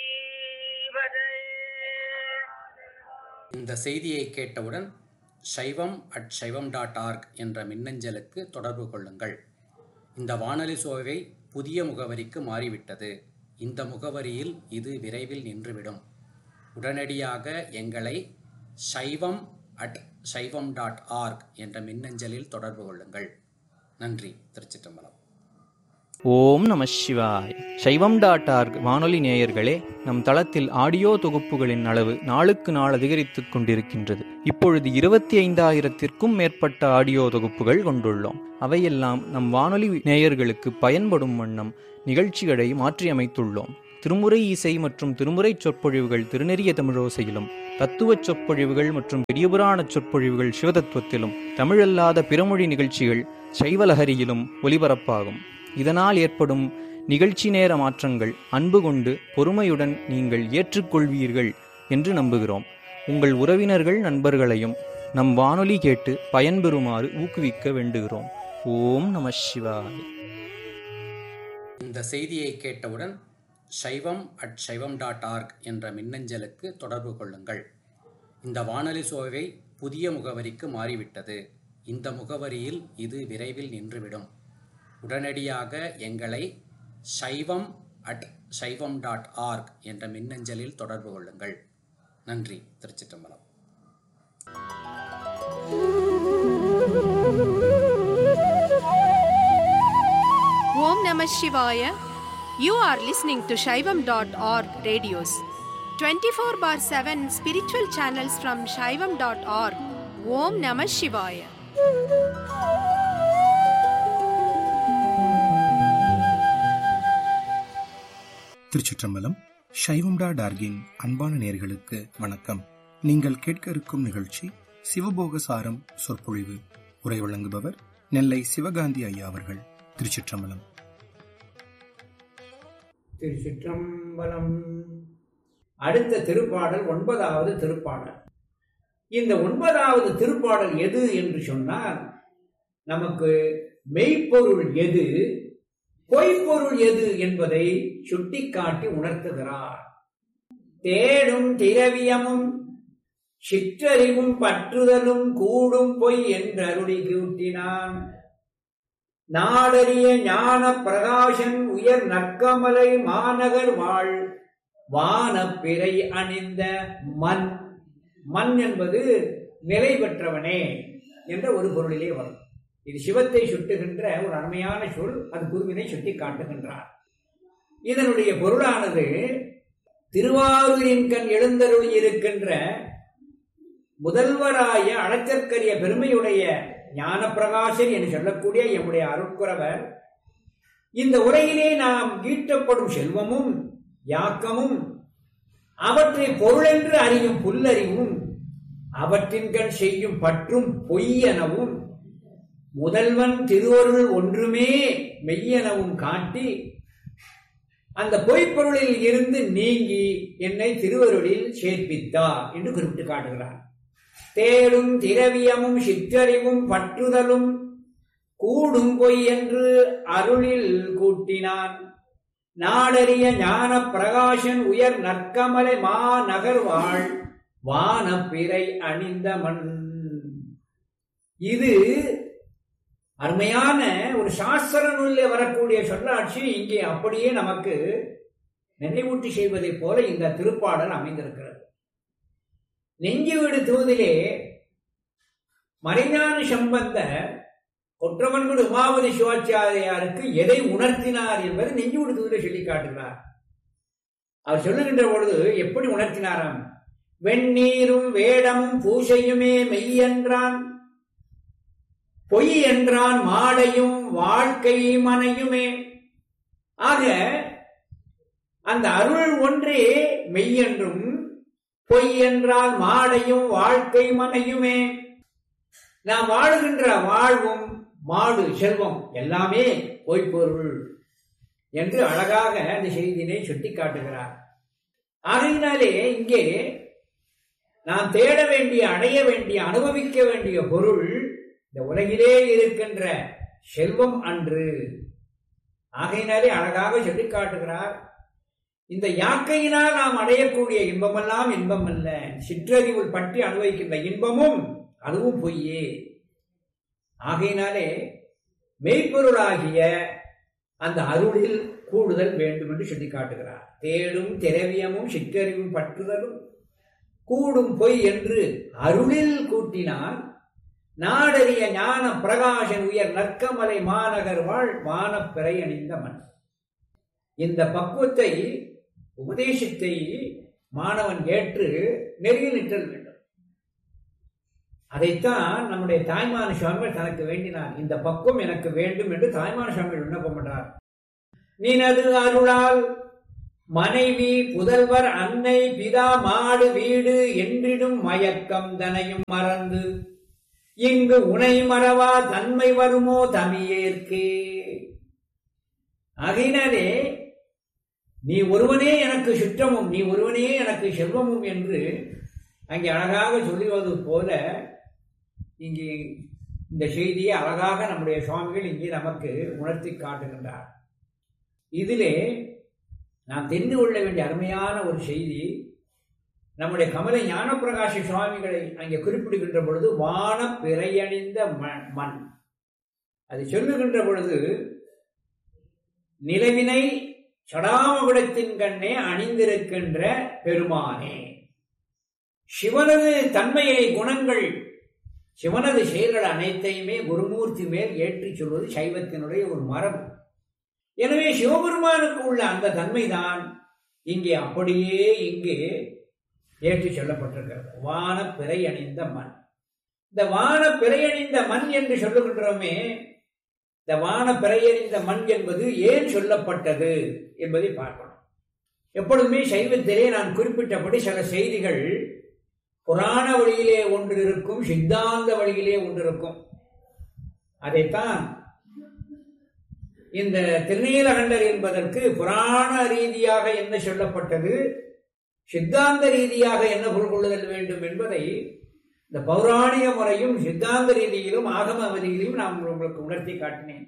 இந்த செய்தியை கேட்டவுடன் சைவம் அட் சைவம் டாட் ஆர்க் என்ற மின்னஞ்சலுக்கு தொடர்பு கொள்ளுங்கள். இந்த வானொலி சோவை புதிய முகவரிக்கு மாறிவிட்டது. இந்த முகவரியில் இது விரைவில் நின்றுவிடும். உடனடியாக எங்களை சைவம் அட் சைவம் டாட் ஆர்க் என்ற மின்னஞ்சலில் தொடர்பு கொள்ளுங்கள். நன்றி. திருச்சிற்றம்பலம். ஓம் நம சிவாய். சைவம் டாட் ஆர்க் வானொலி நேயர்களே, நம் தளத்தில் ஆடியோ தொகுப்புகளின் அளவு நாளுக்கு நாள் அதிகரித்துக் கொண்டிருக்கின்றது. இப்பொழுது இருபத்தி ஐந்தாயிரத்திற்கும் மேற்பட்ட ஆடியோ தொகுப்புகள் கொண்டுள்ளோம். அவையெல்லாம் நம் வானொலி நேயர்களுக்கு பயன்படும் வண்ணம் நிகழ்ச்சிகளை மாற்றியமைத்துள்ளோம். திருமுறை இசை மற்றும் திருமுறை சொற்பொழிவுகள் திருநெறிய தமிழோசையிலும், தத்துவச் சொற்பொழிவுகள் மற்றும் பெரியபுராண சொற்பொழிவுகள் சிவதத்துவத்திலும், தமிழல்லாத பிறமொழி நிகழ்ச்சிகள் சைவலஹரியிலும் ஒலிபரப்பாகும். இதனால் ஏற்படும் நிகழ்ச்சி நேர மாற்றங்கள் அன்பு கொண்டு பொறுமையுடன் நீங்கள் ஏற்றுக்கொள்வீர்கள் என்று நம்புகிறோம். உங்கள் உறவினர்கள் நண்பர்களையும் நம் வானொலி கேட்டு பயன்பெறுமாறு ஊக்குவிக்க வேண்டுகிறோம். ஓம் நம சிவாய. இந்த செய்தியை கேட்டவுடன் சைவம் அட் சைவம் டாட் ஆர்க் என்ற மின்னஞ்சலுக்கு தொடர்பு கொள்ளுங்கள். இந்த வானொலி சோவை புதிய முகவரிக்கு மாறிவிட்டது. இந்த முகவரியில் இது விரைவில் நின்றுவிடும். உடனடியாக எங்களை சைவம் அட் சைவம் டாட் ஆர்க் என்ற மின்னஞ்சலில் தொடர்பு கொள்ளுங்கள். நன்றி. திருச்சிற்றம்பலம். Om Namah Shivaya. You are listening to Shaivam dot org radios. twenty-four bar seven spiritual channels from Shaivam dot org. Om Namah Shivaya. திருச்சிற்றம்பலம். சைவம் டாட் ஆர்கின் அன்பான நேயர்களுக்கு வணக்கம். நீங்கள் கேட்க இருக்கும் நிகழ்ச்சி சிவபோகசாரம் சொற்பொழிவு. உரை வழங்குபவர் நெல்லை சிவகாந்தி ஐயா அவர்கள். திருச்சிற்றம்பலம். திருச்சிற்றம்பலம். அடுத்த திருப்பாடல் ஒன்பதாவது திருப்பாடல். இந்த ஒன்பதாவது திருப்பாடல் எது என்று சொன்னால், நமக்கு மெய்ப்பொருள் எது, பொய்ப்பொருள் எது என்பதை சுட்டிக்காட்டி உணர்த்துகிறார். தேடும் திரவியமும் சிற்றறிவும் பற்றுதலும் கூடும் பொய் என்று அருளி கூட்டினான். நாடறிய ஞான பிரகாசன் உயர் நற்கமலை மாநகர் வாழ் வானப்பிறை அணிந்த மண். மண் என்பது நிலை பெற்றவனே என்ற ஒரு பொருளிலே வரும். இது சிவத்தை சுட்டுகின்ற ஒரு அருமையான சொல். அது குருவினை சுட்டி காட்டுகின்றார். இதனுடைய பொருளானது திருவாரூரின் கண் எழுந்தருளி இருக்கின்ற முதல்வராய அளச்சற்கரிய பெருமையுடைய ஞான பிரகாசன் என்று சொல்லக்கூடிய எம்முடைய அருட்குரவர், இந்த உரையிலே நாம் ஈட்டப்படும் செல்வமும் யாக்கமும் அவற்றை பொருளென்று அறியும் புல்லறிவும் அவற்றின் கண் செய்யும் பற்றும் பொய்யெனவும் முதல்வன் திருவருள் ஒன்றுமே மெய்யெனவும் காட்டி அந்த பொய்ப்பொருளில் இருந்து நீங்கி என்னை திருவருளில் சேர்ப்பித்தார் என்று குறிப்பிட்டு காட்டுகிறார். தேடும் திரவியமும் சிற்றறிவும் பற்றுதலும் கூடும் பொய் என்று அருளில் கூட்டினான். நாடறிய ஞான பிரகாசன் உயர் நற்கமலை மா நகர்வாழ் வானப்பிறை அணிந்த மண். இது அருமையான ஒரு சாஸ்திர நூலில் வரக்கூடிய சொல்லாட்சி இங்கே அப்படியே நமக்கு நினைவூட்டி செய்வதைப் போல இந்த திருப்பாடல் அமைந்திருக்கிறது. நெஞ்சு வீடு தூதிலே மறைஞான சம்பந்தர் கொற்றவன்குடி உமாபதி சிவாச்சாரியாருக்கு எதை உணர்த்தினார் என்பது நெஞ்சு வீடு தூதிலே சொல்லி காட்டுகிறார். அவர் சொல்லுகின்ற பொழுது எப்படி உணர்த்தினாராம்? வெண்ணீரும் வேடமும் பூசையுமே மெய் என்றான், பொய் என்றான் மாடையும் வாழ்க்கை மனையுமே. ஆக அந்த அருள் ஒன்றே மெய் என்றும் பொய் என்றால் மாடையும் வாழ்க்கை மனையுமே. நாம் வாழுகின்ற வாழ்வும் மாடு செல்வம் எல்லாமே பொய்ப்பொருள் என்று அழகாக அந்த செய்தியினை சுட்டி காட்டுகிறார். ஆகையினாலே இங்கே நாம் தேட வேண்டிய, அடைய வேண்டிய, அனுபவிக்க வேண்டிய பொருள் இந்த உலகிலே இருக்கின்ற செல்வம் அன்று. ஆகையினாலே அழகாக சொல்லி காட்டுகிறார். இந்த யாக்கையினால் நாம் அடையக்கூடிய இன்பமெல்லாம் இன்பம் அல்ல, சிற்றறிவுள் பற்றி அனுபவிக்கின்ற இன்பமும் அதுவும் பொய்யே. ஆகையினாலே மெய்ப்பொருளாகிய அந்த அருளில் கூடுதல் வேண்டும் என்று சொல்லி காட்டுகிறார். தேடும் திரவியமும் சிற்றறிவும் பற்றுதலும் கூடும் பொய் என்று அருளில் கூட்டினான். நாடறிய ஞான பிரகாசன் உயர் நற்கமலை மாநகர் வாழ் வானப்பிறை அணிந்த மண். இந்த பக்குவத்தை, உபதேசத்தை மாணவன் ஏற்று நெறியில் நிற்றல் வேண்டும். அதைத்தான் நம்முடைய தாய்மான சுவாமிகள் தனக்கு வேண்டினார். இந்த பக்குவம் எனக்கு வேண்டும் என்று தாய்மான சுவாமிகள் விண்ணப்பம் பண்றார். நினது அருளால் மனைவி புதல்வர் அன்னை பிதா மாடு வீடு என்றிடும் மயக்கம் தனையும் மறந்து இங்கு உனை மறவா தன்மை வருமோ தமியேற்கே. ஆகையினாலே நீ ஒருவனே எனக்கு சுற்றமும் நீ ஒருவனே எனக்கு செல்வமும் என்று அங்கே அழகாக சொல்லுவது போல இங்கே இந்த செய்தியை அழகாக நம்முடைய சுவாமிகள் இங்கே நமக்கு உணர்த்தி காட்டுகின்றார். இதிலே நாம் தெரிந்து கொள்ள வேண்டிய அருமையான ஒரு செய்தி, நம்முடைய கமலை ஞானப்பிரகாஷ சுவாமிகளை அங்கே குறிப்பிடுகின்ற பொழுது வான பிறையணிந்த மண் அது சொல்லுகின்ற பொழுது நிலவினை சடாமகுடத்தின் கண்ணே அணிந்திருக்கின்ற பெருமானே, சிவனது தன்மையை குணங்கள் சிவனது செயல்கள் அனைத்தையுமே குருமூர்த்தி மேல் ஏற்றி சொல்வது சைவத்தினுடைய ஒரு மரபு. எனவே சிவபெருமானுக்கு உள்ள அந்த தன்மைதான் இங்கே அப்படியே இங்கே ஏற்றி சொல்லப்பட்டிருக்கிறது. வான பிறை அணிந்த மண். இந்த வான பிறை அணிந்த மண் என்று சொல்லுகின்றோமே, இந்த வான பிறை அணிந்த மண் என்பது ஏன் சொல்லப்பட்டது என்பதை பார்க்கணும். எப்பொழுதுமே சைவத்திலே நான் குறிப்பிட்டபடி சில செய்திகள் புராண வழியிலே ஒன்று இருக்கும், சித்தாந்த வழியிலே ஒன்று இருக்கும். அதைத்தான் இந்த திருநீலகண்டர் என்பதற்கு புராண ரீதியாக என்ன சொல்லப்பட்டது, சித்தாந்த ரீதியாக என்ன பொருள் கொள்ளுதல் வேண்டும் என்பதை இந்த பௌராணிக முறையும் சித்தாந்த ரீதியிலும் ஆகம அவதியிலும் நான் உங்களுக்கு உணர்த்தி காட்டினேன்.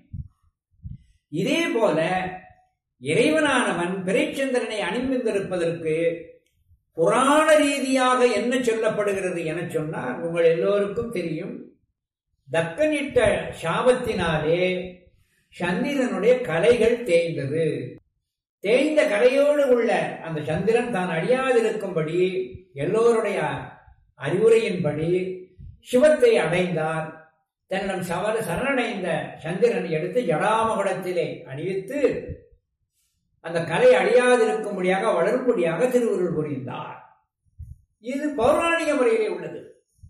இதே போல இறைவனானவன் பிறைச்சந்திரனை அணிந்திருப்பதற்கு புராண ரீதியாக என்ன சொல்லப்படுகிறது என சொன்னால், உங்கள் எல்லோருக்கும் தெரியும், தக்கனிட்ட சாபத்தினாலே சந்திரனுடைய கலைகள் தேய்ந்தது. தேய்ந்த கலையோடு உள்ள அந்த சந்திரன் தான் அழியாதிருக்கும்படி எல்லோருடைய அறிவுரையின்படி சிவத்தை அடைந்தார். தன்னிடம் சவர சரணடைந்த சந்திரனை எடுத்து ஜடாமகுடத்திலே அணிவித்து அந்த கலை அழியாதிருக்கும்படியாக வளரும்படியாக திருவுருள் புரிந்தார். இது பௌராணிக முறையிலே உள்ளது.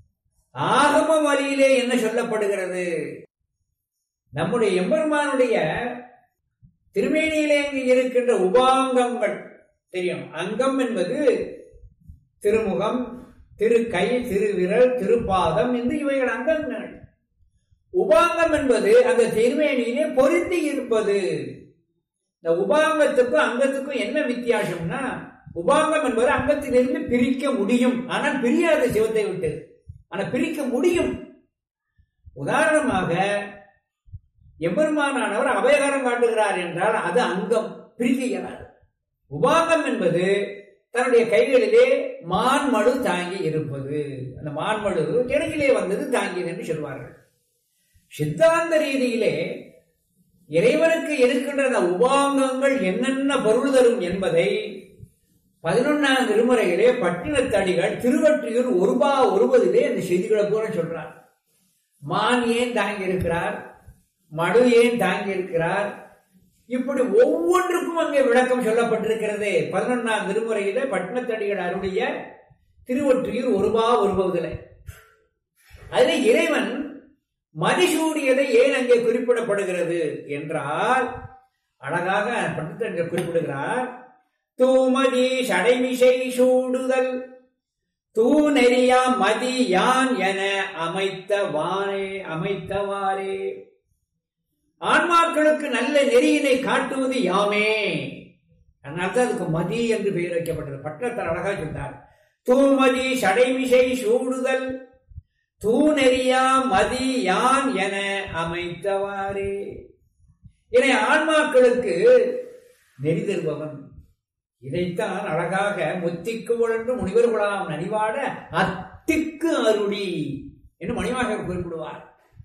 ஆகம வழியிலே என்ன சொல்லப்படுகிறது, நம்முடைய எம்பெருமானுடைய திருமேனியிலே இருக்கின்ற உபாங்கங்கள் தெரியும். அங்கம் என்பது திருமுகம், திருக்கை, திருவிரல், திருப்பாதம் என்று இவைகள் அங்கங்கள். உபாங்கம் என்பது அந்த திருமேனியிலே பொருந்தி இருப்பது. இந்த உபாங்கத்துக்கும் அங்கத்துக்கும் என்ன வித்தியாசம்னா, உபாங்கம் என்பது அங்கத்திலிருந்து பிரிக்க முடியும், ஆனால் பிரியாத சிவத்தை விட்டு, ஆனால் பிரிக்க முடியும். உதாரணமாக எம்பெருமானானவர் அபயகரம் காட்டுகிறார் என்றால் அது அங்கம், பிரிக்க இயலாது. உபாங்கம் என்பது தன்னுடைய கைகளிலே மான்மடு தாங்கி இருப்பது. அந்த மான்மடு கிழக்கிலே வந்தது தாங்கியது என்று சொல்வார்கள். சித்தாந்த ரீதியிலே இறைவனுக்கு இருக்கின்ற அந்த உபாங்கங்கள் என்னென்ன பொருள் தரும் என்பதை பதினொன்னாம் திருமுறையிலே பட்டினத்தடிகள் திருவற்றியூர் ஒருபா ஒருவதிலே அந்த செய்திகளை கூட சொல்றார். மான் ஏன் தாங்கி இருக்கிறார், மடு ஏன் தாங்கி இருக்கிறார், இப்படி ஒவ்வொன்றுக்கும் அங்கே விளக்கம் சொல்லப்பட்டிருக்கிறது. பதினொன்னாம் திருமுறையில பட்டினத்தடிகள் அருடைய திருவொற்றியூர் ஒருபா ஒருபதிலே அதுல இறைவன் மதிசூடியதை ஏன் அங்கே குறிப்பிடப்படுகிறது என்றால், அழகாக பட்டினத்தடிகள் குறிப்பிடுகிறார். தூமதி சடைமிசை சூடுதல் தூ நெறியா மதி யான் என அமைத்த வானே அமைத்தவாறே. ஆன்மாக்களுக்கு நல்ல நெறியினை காட்டுவது யாமே, அதனால்தான் அதுக்கு மதி என்று பெயர் வைக்கப்பட்டது. பட்டத்தில் அழகா சொன்னார். தூமதி சடைமிசை சூடுதல் தூ நெறியா மதி யான் என அமைத்தவாறே. இதை ஆன்மாக்களுக்கு நெறி தருபவன். இதைத்தான் அழகாக முத்திக்கு உழன்று முனிவர்களாம் நனிவாட அத்திக்கு அருளி என்று மணிவாக குறிப்பிடுவார்.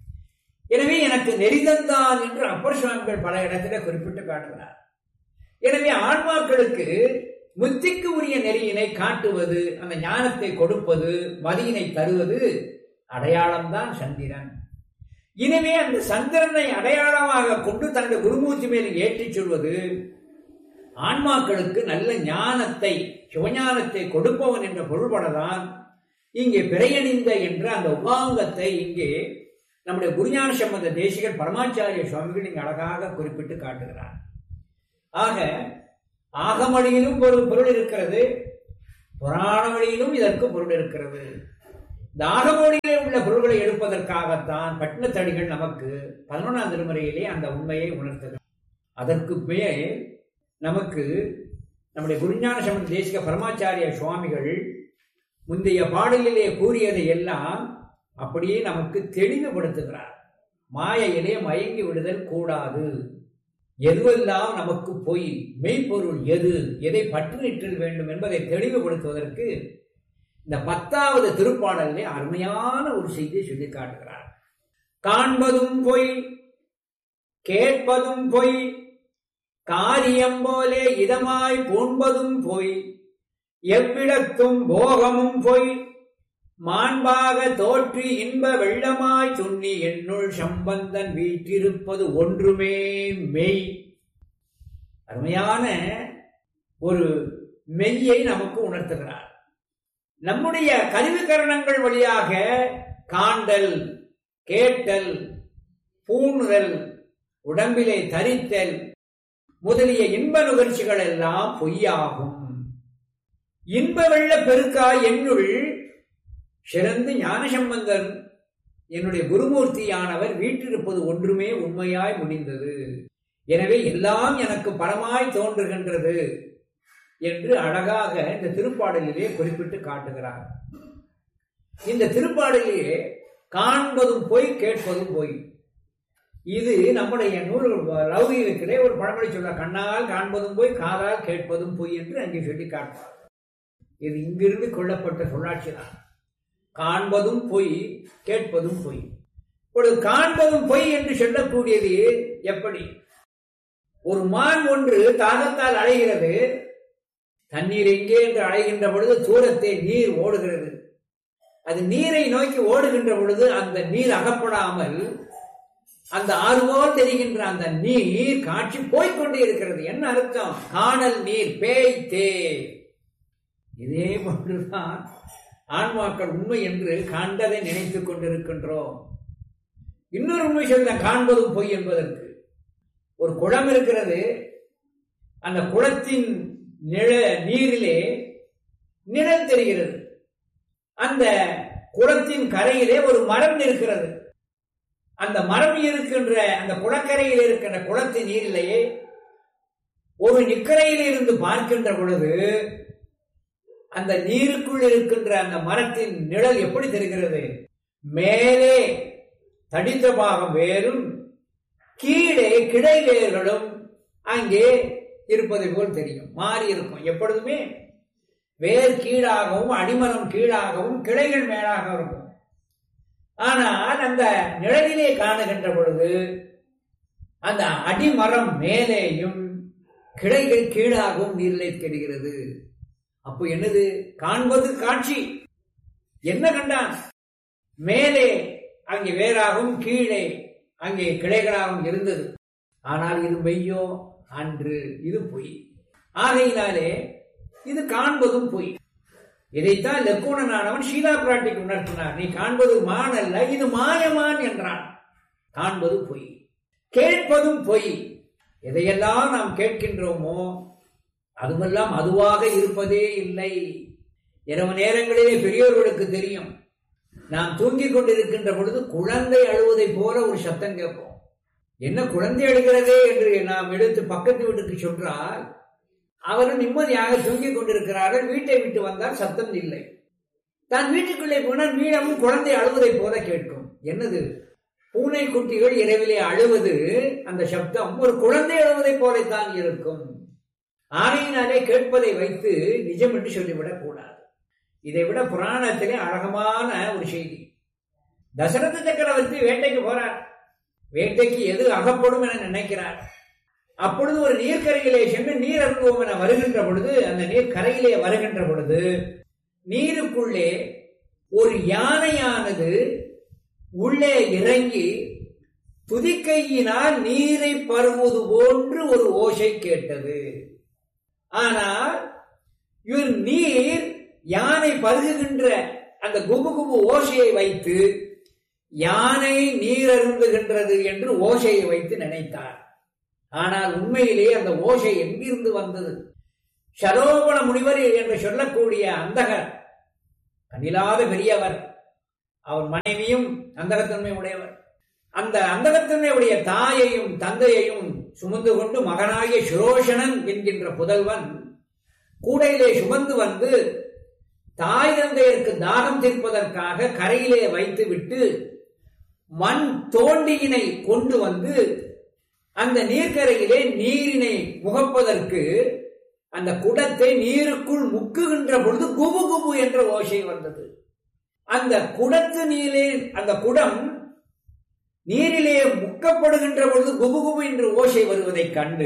எனவே எனக்கு நெறிதந்தான் என்று அப்பர் சுவாமிகள் பல இடத்துல குறிப்பிட்டு காட்டுகிறார். எனவே ஆன்மாக்களுக்கு முத்திக்கு உரிய நெறியினை காட்டுவது, அந்த ஞானத்தை கொடுப்பது, மதியினை தருவது அடையாளம்தான் சந்திரன். எனவே அந்த சந்திரனை அடையாளமாக கொண்டு தன்னுடைய குருமூர்த்தி மேல் ஏற்றிச் சொல்வது ஆன்மாக்களுக்கு நல்ல ஞானத்தை, சிவஞானத்தை கொடுப்பவன் என்ற பொருள்படதான் இங்கே பிறையணிந்த என்ற அந்த உபாங்கத்தை இங்கே நம்முடைய குருஞான சம்பந்த தேசிகர் பரமாச்சாரிய சுவாமிகள் இங்கு அழகாக குறிப்பிட்டு காட்டுகிறார். ஆக ஆகமொழியிலும் ஒரு பொருள் இருக்கிறது, புராண வழியிலும் இதற்கு பொருள் இருக்கிறது. இந்த ஆகமொழியிலே உள்ள பொருள்களை எடுப்பதற்காகத்தான் பட்டினத்தடிகள் நமக்கு பதினொன்றாம் திருமுறையிலே அந்த உண்மையை உணர்த்தது. அதற்கு மேல் நமக்கு நம்முடைய குருஞான சம்பந்த தேசிக பரமாச்சாரிய சுவாமிகள் முந்தைய பாடலிலே கூறியதை எல்லாம் அப்படியே நமக்கு தெளிவுபடுத்துகிறார். மாயையிலே மயங்கி விடுதல் கூடாது. எதுவெல்லாம் நமக்கு பொய், மெய்ப்பொருள் எது, எதை பற்று நிற்றல் வேண்டும் என்பதை தெளிவுபடுத்துவதற்கு இந்த பத்தாவது திருப்பாடலிலே அருமையான ஒரு செய்தியை சொல்லி காட்டுகிறார். காண்பதும் பொய், கேட்பதும் பொய், காரியம் போலே இதமாய் பூண்பதும் பொய், எவ்விடத்தும் போகமும் பொய், மாண்பாக தோற்றி இன்ப வெள்ளமாய் துண்ணி என்னுள் சம்பந்தன் வீற்றிருப்பது ஒன்றுமே மெய். அருமையான ஒரு மெய்யை நமக்கு உணர்த்துகிறார். நம்முடைய கருவிகரணங்கள் வழியாக காண்டல், கேட்டல், பூணுதல், உடம்பிலே தரித்தல் முதலிய இன்ப நுகர்ச்சிகள் எல்லாம் பொய்யாகும். இன்ப வெள்ள பெருக்காய் என்னுள் சிறந்து ஞானசம்பந்தன் என்னுடைய குருமூர்த்தியானவர் வீற்றிருப்பது ஒன்றுமே உண்மையாய் முடிந்தது. எனவே எல்லாம் எனக்கு பரமாய் தோன்றுகின்றது என்று அழகாக இந்த திருப்பாடலிலே குறிப்பிட்டு காட்டுகிறார். இந்த திருப்பாடலிலே காண்பதும் பொய், கேட்பதும் பொய். இது நம்முடைய நூல் லௌகீகத்திலே ஒரு பழமொழி சொல்ற, கண்ணால் காண்பதும் பொய், காதால் கேட்பதும் பொய் என்று அங்கே சொல்லி காட்டுவார். இது இங்கிருந்து கொள்ளப்பட்ட சொல்லாட்சி தான். காண்பதும் பொய், கேட்பதும் பொய். இப்பொழுது காண்பதும் பொய் என்று சொல்லக்கூடியது எப்படி? ஒரு மான் ஒன்று தாகத்தால் அலைகிறது. தண்ணீர் எங்கே என்று அலைகின்ற பொழுது தூரத்தே நீர் ஓடுகிறது. அது நீரை நோக்கி ஓடுகின்ற பொழுது அந்த நீர் அகப்படாமல் அந்த ஆறுபோல் தெரிகின்ற அந்த நீர் காட்சி போய்கொண்டே இருக்கிறது. என்ன அர்த்தம்? காணல் நீர் பேய் தே. இதே போன்றுதான் ஆன்மாக்கள் உண்மை என்று கண்டதை நினைத்துக் கொண்டிருக்கின்றோம். இன்னொரு உண்மை சொல்ல, காண்பதும் பொய் என்பதற்கு. ஒரு குளம் இருக்கிறது. அந்த குளத்தின் நிழ நீரிலே நிழல் தெரிகிறது. அந்த குளத்தின் கரையிலே ஒரு மரம் இருக்கிறது. அந்த மரம் இருக்கின்ற அந்த குளக்கரையில் இருக்கின்ற குளத்தின் நீரிலேயே ஒரு நிக்கரையில் இருந்து பார்க்கின்ற பொழுது அந்த நீருக்குள் இருக்கின்ற அந்த மரத்தின் நிழல் எப்படி தெரிகிறது? மேலே தடித்த பாகம் வேறும் கீழே கிளை வேர்களும் அங்கே இருப்பதை போல் தெரியும். மாறி இருக்கும். எப்பொழுதுமே வேர் கீழாகவும் அடிமரம் கீழாகவும் கிளைகள் மேலாக இருக்கும். ஆனால் அந்த நிழலிலே காணுகின்ற பொழுது அந்த அடிமரம் மேலேயும் கிளைகள் கீழாகவும் நீரிலே தெரிகிறது. அப்போ என்னது? காண்பது காட்சி. என்ன கண்டான்? மேலே அங்கே வேறாகவும் கீழே அங்கே கிளைகளாகவும் இருந்தது. ஆனால் இது மெய்யோ? அன்று. இது பொய். ஆகையினாலே இது காண்பதும் பொய். இதைத்தான் லெக்கூணனானவன் ஷீலா பிராட்டிக்கு உணர்த்தினார். நீ காண்பது மான் அல்ல, இது மாயமான் என்றான். காண்பது பொய், கேட்பதும் பொய். எதையெல்லாம் நாம் கேட்கின்றோமோ அதுவெல்லாம் அதுவாக இருப்பதே இல்லை. இரவு நேரங்களிலே பெரியோர்களுக்கு தெரியும். நாம் தூங்கிக் கொண்டிருக்கின்ற பொழுது குழந்தை அழுவதை போல ஒரு சத்தம் கேட்போம். என்ன குழந்தை அழுகிறதே என்று நாம் எடுத்து பக்கத்து வீட்டுக்கு சொன்னால் அவர்கள் நிம்மதியாக தூங்கிக் கொண்டிருக்கிறார்கள். வீட்டை விட்டு வந்தால் சத்தம் இல்லை. தான் வீட்டுக்குள்ளே போனால் மீளமும் குழந்தை அழுவதை போல கேட்கும். என்னது? பூனை குட்டிகள் இரவிலே அழுவது, அந்த சப்தம் ஒரு குழந்தை அழுவதை போலத்தான் இருக்கும். ஆகையினாலே கேட்பதை வைத்து நிஜம் என்று சொல்லிவிடக் கூடாது. இதை விட புராணத்திலே அழகமான ஒரு செய்தி. தசரத சக்கரவர்த்தி வேட்டைக்கு போறார். வேட்டைக்கு எது அகப்படும் என நினைக்கிறார். அப்பொழுது ஒரு நீர்க்கரையிலே சென்று நீர் அருந்துவோம் என வருகின்ற பொழுது, அந்த நீர் கரையிலே வருகின்ற பொழுது நீருக்குள்ளே ஒரு யானையானது உள்ளே இறங்கி துதிக்கையினால் நீரை பருவது போன்று ஒரு ஓசை கேட்டது. ஆனால் இவர் நீர் யானை பருகுகின்ற அந்த குபு குபு ஓசையை வைத்து யானை நீர் அருந்துகின்றது என்று ஓசையை வைத்து நினைத்தார். ஆனால் உண்மையிலே அந்த ஓசை எங்கிருந்து வந்தது? சரோபண முனிவர் என்று சொல்லக்கூடிய அந்தகர், கண்ணில்லாத பெரியவர், அவர் மனைவியும் அந்தகத்தன்மை உடையவர். அந்த அந்தகத்தன்மையுடைய தாயையும் தந்தையையும் சுமந்து கொண்டு மகனாகிய சுரோஷணன் என்கின்ற புதல்வன் கூடையிலே சுமந்து வந்து தாய் தந்தையருக்கு தாகம் தீர்ப்பதற்காக கரையிலே வைத்துவிட்டு மண் தோண்டியினை கொண்டு வந்து அந்த நீர்க்கரையிலே நீரினை முகப்பதற்கு அந்த குடத்தை நீருக்குள் முக்குகின்ற பொழுது குபு குபு என்ற ஓசை வந்தது. அந்த குடத்து நீரே அந்த குடம் நீரிலே முக்கப்படுகின்ற பொழுது குபு குபு என்று ஓசை வருவதைக் கண்டு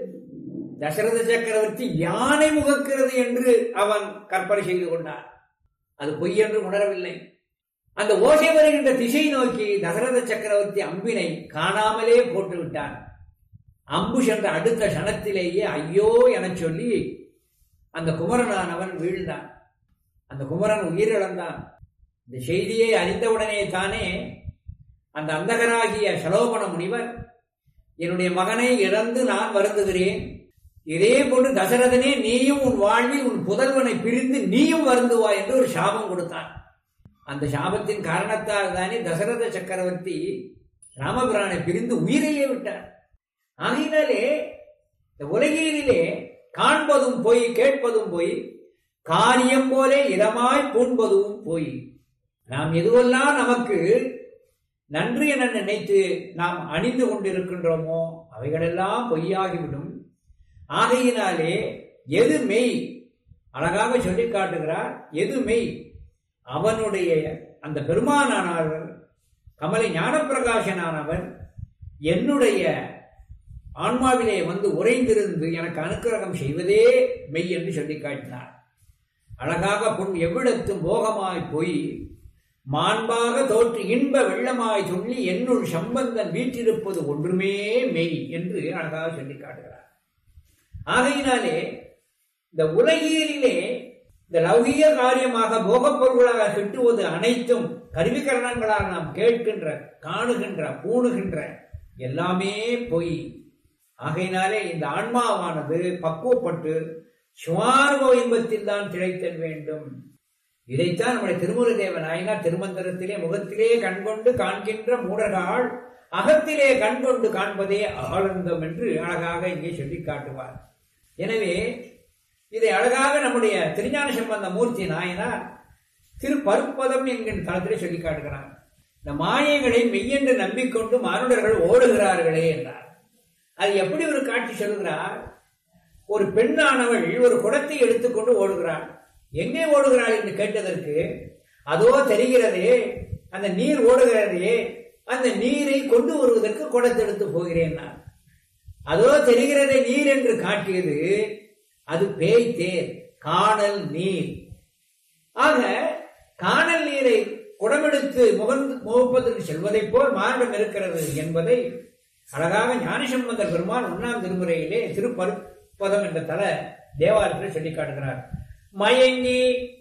தசரத சக்கரவர்த்தி யானை முகக்கிறது என்று அவன் கற்பனை செய்து கொண்டான். அது பொய் என்று உணரவில்லை. அந்த ஓசை வருகின்ற திசை நோக்கி தசரத சக்கரவர்த்தி அம்பினை காணாமலே போட்டு விட்டான். அம்பு சென்ற அடுத்த சனத்திலேயே ஐயோ என சொல்லி அந்த குமரனானவன் வீழ்ந்தான். அந்த குமரன் உயிரிழந்தான். இந்த செய்தியை அறிந்தவுடனே தானே அந்த அந்தகராகிய சலோபண முனிவர், என்னுடைய மகனை இழந்து நான் வருந்துகிறேன், இதே போன்று தசரதனே நீயும் உன் வாழ்வில் உன் புதல்வனை பிரிந்து நீயும் வருந்துவாய் என்று ஒரு சாபம் கொடுத்தான். அந்த சாபத்தின் காரணத்தால் தானே தசரத சக்கரவர்த்தி ராமபிரானை பிரிந்து உயிரையே விட்டார். ஆகினாலே இந்த உலகிலே காண்பதும் போய், கேட்பதும் போய், காரியம் போலே இடமாய் பூண்பதும் போய். நாம் எதுவெல்லாம் நமக்கு நன்றி என நினைத்து நாம் அணிந்து கொண்டிருக்கின்றோமோ அவைகளெல்லாம் பொய்யாகிவிடும். ஆகையினாலே எது மெய், அழகாக சொல்லி காட்டுகிறார். எது மெய், அவனுடைய அந்த பெருமானானவர் கமலை ஞானப்பிரகாசனானவன் என்னுடைய ஆன்மாவிலே வந்து உறைந்திருந்து எனக்கு அனுக்கிரகம் செய்வதே மெய் என்று சொல்லி காட்டினார். அழகாக பொன் எவ்விடத்தும் போகமாய் போய் மாண்பாக தோற்று இன்ப வெள்ளமாய் சொல்லி என்னுள் சம்பந்தன் வீற்றிருப்பது ஒன்றுமே மெய் என்று அழகாக சொல்லி காட்டுகிறார். ஆகையினாலே இந்த உலகியலிலே இந்த லௌகிய காரியமாக போகப் பொருள்களாக கிட்டுவது அனைத்தும் கருவிகரணங்களாக நாம் கேட்கின்ற, காணுகின்ற, பூணுகின்ற எல்லாமே பொய். ஆகையினாலே இந்த ஆன்மாவானது பக்குவப்பட்டு சுவார்வ இன்பத்தில் தான் திளைத்தல் வேண்டும். இதைத்தான் நம்முடைய திருமுரு தேவ நாயனார் திருமந்திரத்திலே முகத்திலே கண்கொண்டு காண்கின்ற மூடர்கள் அகத்திலே கண்கொண்டு காண்பதே ஆனந்தம் என்று அழகாக இங்கே சொல்லி காட்டுவார். எனவே இதை அழகாக நம்முடைய திருஞான சம்பந்த மூர்த்தி நாயனார் திருப்பருப்பதம் என்கின்ற தளத்திலே சொல்லி காட்டுகிறார். இந்த மாயைகளை மெய்யென்று நம்பிக்கொண்டு மானுடர்கள் ஓடுகிறார்களே என்றார். அது எப்படி ஒரு காட்சி சொல்கிறார்? ஒரு பெண்ணானவள் ஒரு குடத்தை எடுத்துக்கொண்டு ஓடுகிறாள். எங்கே ஓடுகிறாள் என்று கேட்டதற்கு, அதோ தெரிகிறதே அந்த நீர் ஓடுகிறதே, அந்த நீரை கொண்டு வருவதற்கு குடத்தை எடுத்து போகிறேன் நான். அதோ தெரிகிறதே நீர் என்று காட்டியது அது பேய் தேர், காணல் நீர். ஆக காணல் நீரை குடமெடுத்து முகந்து முகப்பதற்கு செல்வதை போல் மானிடம் இருக்கிறது என்பதை அழகாக ஞானசம்பந்தர் பெருமான் ஒன்னாம் திருமுறையிலே திருப்பருப்பதம் என்ற தல தேவாலயத்தில் சொல்லி காட்டுகிறார். மயங்கி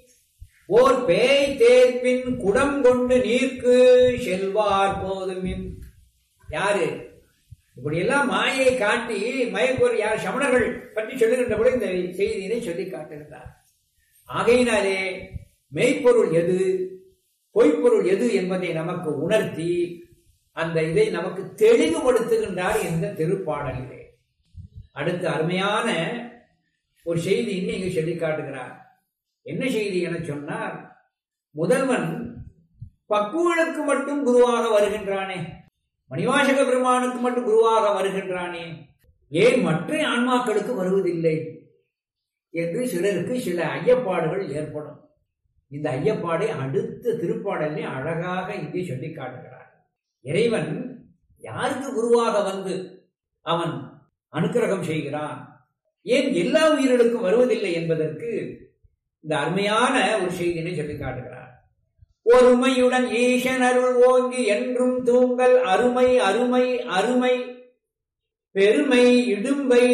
ஓர் பேய் தேர்ப்பின் குடம் கொண்டு நீர்க்கு செல்வார் போதுமின். யாரு இப்படி எல்லாம் மாயை காட்டி மயக்கோர் யார் சமணர்கள் பற்றி சொல்லுகின்ற கூட இந்த செய்தியினை சொல்லி காட்டுகிறார். ஆகையினாலே மெய்ப்பொருள் எது, பொய்ப்பொருள் எது என்பதை நமக்கு உணர்த்தி அந்த இதை நமக்கு தெளிவுபடுத்துகின்றார் இந்த திருப்பாடலிலே. அடுத்து அருமையான ஒரு செய்தி இங்கு சொல்லி காட்டுகிறார். என்ன செய்தி என சொன்னார்? முதல்வன் பக்குவனுக்கு மட்டும் குருவாக வருகின்றானே, மணிவாசக பெருமானுக்கு மட்டும் குருவாக வருகின்றானே, ஏன் மற்ற ஆன்மாக்களுக்கு வருவதில்லை என்று சிலருக்கு சில ஐயப்பாடுகள் ஏற்படும். இந்த ஐயப்பாடை அடுத்த திருப்பாடலே அழகாக இங்கே சொல்லி காட்டுகிறார். இறைவன் யாருக்கு குருவாக வந்து அவன் அனுக்கிரகம் செய்கிறான், ஏன் எல்லா உயிர்களுக்கும் வருவதில்லை என்பதற்கு இந்த அருமையான ஒரு செய்தியை சொல்லி காட்டுகிறார். ஒருமையுடன் ஈசன் அருள் ஓங்கி என்றும் தூங்கல் அருமை அருமை அருமை பெருமை இடும்பை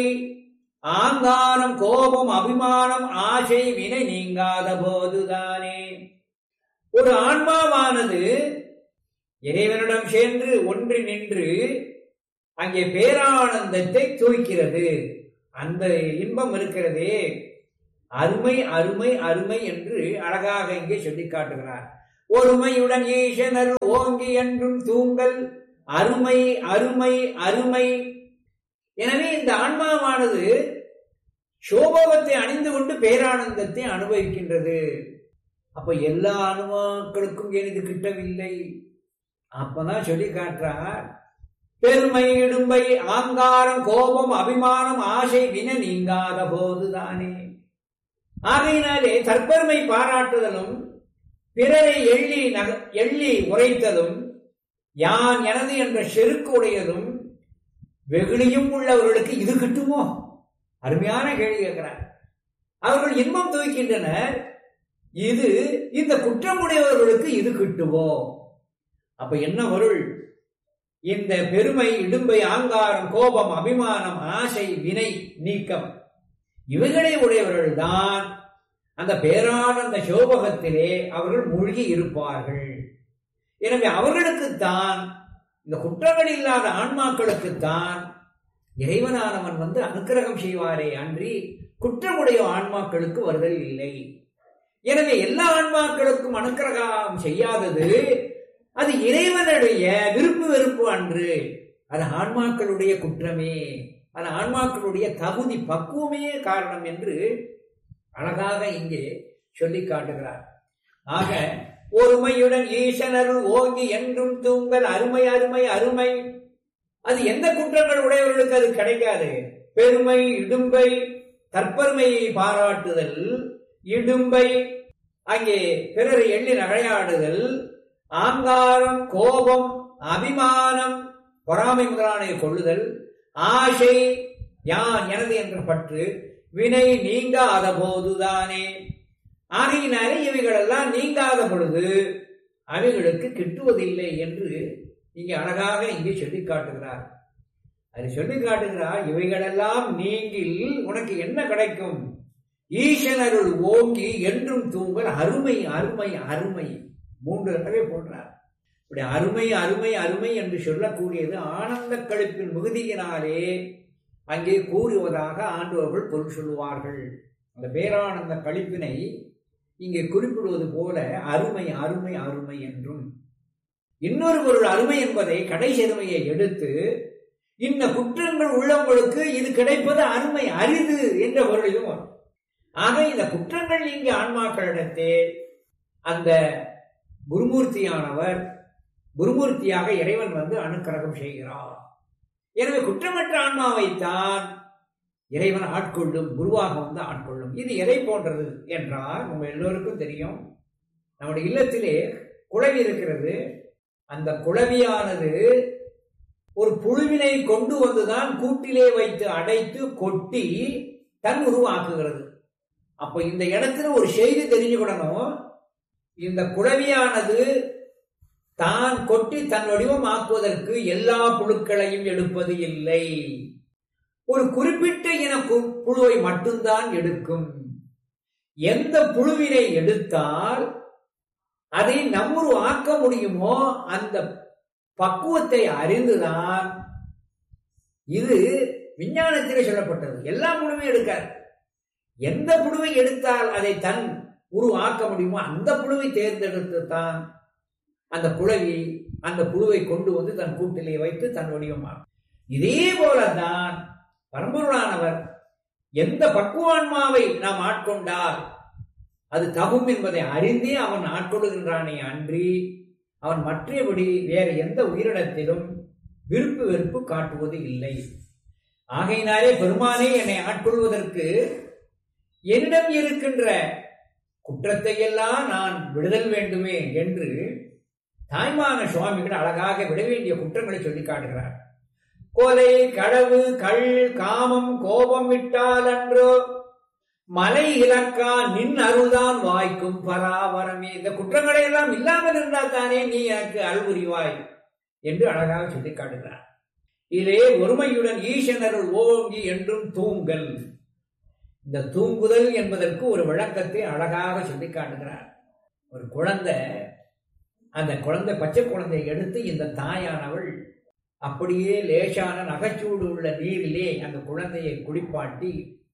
ஆங்காரம் கோபம் அபிமானம் ஆசை வினை நீங்காத போதுதானே. ஒரு ஆன்மாவானது இறைவனிடம் சென்று ஒன்றி நின்று அங்கே பேரானந்தத்தை தூய்க்கிறது. அந்த இன்பம் இருக்கிறதே, அருமை அருமை அருமை என்று அழகாக இங்கே சொல்லி காட்டுகிறார். ஒருமையுடன் ஈசனர் ஓங்கி என்றும் தூங்கல், அருமை அருமை அருமை. எனவே இந்த ஆன்மாவானது சோபோகத்தை அணிந்து கொண்டு பேரானந்தத்தை அனுபவிக்கின்றது. அப்ப எல்லா அனுபவங்களுக்கும் ஏன் இது கிட்டவில்லை? அப்பதான் சொல்லி காட்டுறார், பெருமை இடும்பை ஆங்காரம் கோபம் அபிமானம் ஆசை வின நீங்காத போதுதானே. ஆகையினாலே தற்பெருமை பாராட்டுதலும் பிறரை எள்ளி நக எள்ளி உரைத்ததும் யான் எனது என்ற செருக்கு உடையதும் வெகுளியும் உள்ளவர்களுக்கு இது கிட்டுமோ? அருமையான கேள்வி கேட்கிறார். அவர்கள் இன்பம் துவைக்கின்றனர், இது இந்த குற்றமுடையவர்களுக்கு இது கிட்டுவோ? அப்ப என்ன பொருள்? இந்த பெருமை இடும்பை ஆங்காரம் கோபம் அபிமானம் ஆசை வினை நீக்கம் இவைகளை உடையவர்கள் தான் அந்த பேரானந்த சோபகத்திலே அவர்கள் மூழ்கி இருப்பார்கள். எனவே அவர்களுக்குத்தான், இந்த குற்றங்கள் இல்லாத ஆன்மாக்களுக்குத்தான் இறைவனானவன் வந்து அனுக்கிரகம் செய்வாரே அன்றி குற்றமுடைய ஆன்மாக்களுக்கு வருதல் இல்லை. எனவே எல்லா ஆன்மாக்களுக்கும் அனுக்கிரகம் செய்யாதது அது இறைவனுடைய விருப்பு வெறுப்பு அன்று, அது ஆன்மாக்களுடைய குற்றமே, அது ஆன்மாக்களுடைய தகுதி பக்குவமே காரணம் என்று அழகாக இங்கே சொல்லி காட்டுகிறார். ஆக ஒருமையுடன் ஈசனருள் ஓங்கி என்றும் தூங்கல், அருமை அருமை அருமை. அது எந்த குற்றங்கள் உடையவர்களுக்கு அது கிடைக்காது. பெருமை இடும்பை தற்பெருமையை பாராட்டுதல், இடும்பை அங்கே பிறரை எள்ளி நகையாடுதல், ஆங்காரம் கோபம் அபிமானம் பொறாமை முதலானை கொள்ளுதல், ஆசை யான் எனது என்ற பற்று, வினை நீங்காத போதுதானே. ஆகையினாலே இவைகளெல்லாம் நீங்காத பொழுது அவைகளுக்கு கிட்டுவதில்லை என்று இங்கே அழகாக இங்கே சொல்லி காட்டுகிறார். அது சொல்லி காட்டுகிறார், இவைகளெல்லாம் நீங்கில் உனக்கு என்ன கிடைக்கும்? ஈசனருள் ஓங்கி என்றும் தூங்கல், அருமை அருமை அருமை. மூன்று தடவை போன்றார். இப்படி அருமை அருமை அருமை என்று சொல்லக்கூடியது ஆனந்த களிப்பின் மிகுதியினாலே அங்கே கூறுவதாக ஆண்டவர்கள் பொருள் சொல்லுவார்கள். அந்த பேரானந்த களிப்பினை இங்கே குறிப்பிடுவது போல அருமை அருமை அருமை என்றும், இன்னொரு பொருள் அருமை என்பதை கடைசி அருமையை எடுத்து இந்த குற்றங்கள் உள்ளவங்களுக்கு இது கிடைப்பது அருமை அரிது என்ற பொருளிலும் வரும். ஆக இந்த குற்றங்கள் நீங்க ஆன்மாக்களிடத்தே அந்த குருமூர்த்தியானவர், குருமூர்த்தியாக இறைவன் வந்து அனுக்கிரகம் செய்கிறார். எனவே குற்றமற்ற ஆன்மாவைத்தான் இறைவன் ஆட்கொள்ளும், குருவாக வந்து ஆட்கொள்ளும். இது எதை போன்றது என்றால், உங்க எல்லோருக்கும் தெரியும், நம்முடைய இல்லத்திலே குளவி இருக்கிறது. அந்த குளவியானது ஒரு புழுவினை கொண்டு வந்துதான் கூட்டிலே வைத்து அடைத்து கொட்டி தன் உருவாக்குகிறது. அப்ப இந்த இடத்துல ஒரு செய்தி தெரிஞ்சுக்கணும், இந்த குளவியானது தான் கொட்டி தன் வடிவம் ஆக்குவதற்கு எல்லா புழுக்களையும் எடுப்பது இல்லை. ஒரு குறிப்பிட்ட இன புழுவை மட்டும்தான் எடுக்கும். எந்த புழுவினை எடுத்தால் அதை நம்முரு ஆக்க முடியுமோ அந்த பக்குவத்தை அறிந்துதான், இது விஞ்ஞானத்திலே சொல்லப்பட்டது. எல்லா புழுவையும் எடுக்காது. எந்த புழுவை எடுத்தால் அதை தன் உரு ஆக்க முடியுமோ அந்த புழுவை தேர்ந்தெடுத்து தான் அந்த குளவி அந்த புழுவை கொண்டு வந்து தன் கூட்டிலே வைத்து தன் வடிவமாகும். இதே போலதான் பரம்பொருளானவர் எந்த பக்குவான்மாவை நாம் ஆட்கொண்டால் அது தகும் என்பதை அறிந்தே அவன் ஆட்கொள்ளுகின்றானே அன்றி அவன் மற்றபடி வேறு எந்த உயிரினத்திலும் விருப்பு வெறுப்பு காட்டுவது இல்லை. ஆகையினாலே பெருமானே என்னை ஆட்கொள்வதற்கு என்னிடம் இருக்கின்ற குற்றத்தை எல்லாம் நான் விடுதல் வேண்டுமே என்று தாய்மான சுவாமிகள் அழகாக விட வேண்டிய குற்றங்களை சொல்லி காட்டுகிறார். கொலை களவு கள் காமம் கோபம் விட்டால் அன்றோ மலை இலக்கா நின் அருள்தான் வாய்க்கும் பராவரமே. இந்த குற்றங்களை எல்லாம் இல்லாமல் இருந்தால் தானே நீ எனக்கு அருள்புரிவாய் என்று அழகாக சொல்லி காட்டுகிறார். இதே ஒருமையுடன் ஈசனருள் ஓங்கி என்றும் தூங்கல். இந்த தூங்குதல் என்பதற்கு ஒரு விளக்கத்தை அழகாக சொல்லி காட்டுகிறார். ஒரு குழந்தை, அந்த குழந்தை பச்சை குழந்தையை எடுத்து இந்த தாயானவள் அப்படியே லேசான நகைச்சூடு உள்ள நீரிலே அந்த குழந்தையை குளிப்பாட்டி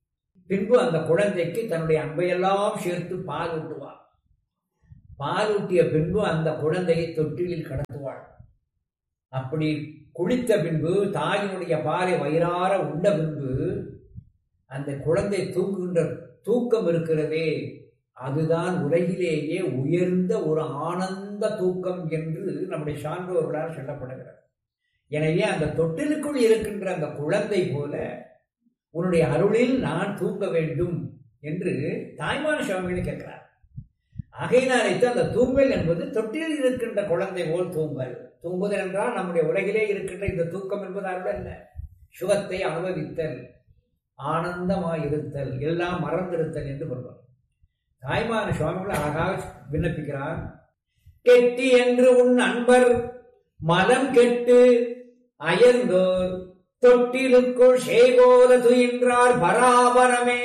பின்பு அந்த குழந்தைக்கு தன்னுடைய அன்பையெல்லாம் சேர்த்து பால் ஊட்டுவாள். பால் ஊட்டிய பின்பு அந்த குழந்தையை தொட்டிலில் கடத்துவாள். அப்படி குளித்த பின்பு தாயினுடைய பாலை வயிறார உண்ட பின்பு அந்த குழந்தை தூங்குகின்ற தூக்கம் இருக்கிறதே, அதுதான் உலகிலேயே உயர்ந்த ஒரு ஆனந்த தூக்கம் என்று நம்முடைய சான்றோர்களால் சொல்லப்படுகிறது. எனவே அந்த தொட்டிலுக்குள் இருக்கின்ற அந்த குழந்தை போல உன்னுடைய அருளில் நான் தூங்க வேண்டும் என்று தாய்மான சுவாமிகள் கேட்கிறார். ஆகையினாலேத்தான் அந்த தூங்கல் என்பது தொட்டில் இருக்கின்ற குழந்தை போல் தூங்கல். தூங்குதல் என்றால் நம்முடைய உலகிலே இருக்கின்ற இந்த தூக்கம் என்பது அருள் அல்ல, சுகத்தை அனுபவித்தல், ஆனந்தமாயிருத்தல், எல்லாம் மறந்திருத்தல் என்று சொல்வார். தாய்மான சுவாமிகள் அழகாக விண்ணப்பிக்கிறார். கெட்டி என்று உன் அன்பர் மலம் கெட்டு அயர்ந்தோர் தொட்டிலுக்குள் சேகோல துயின்றார் பராபரமே.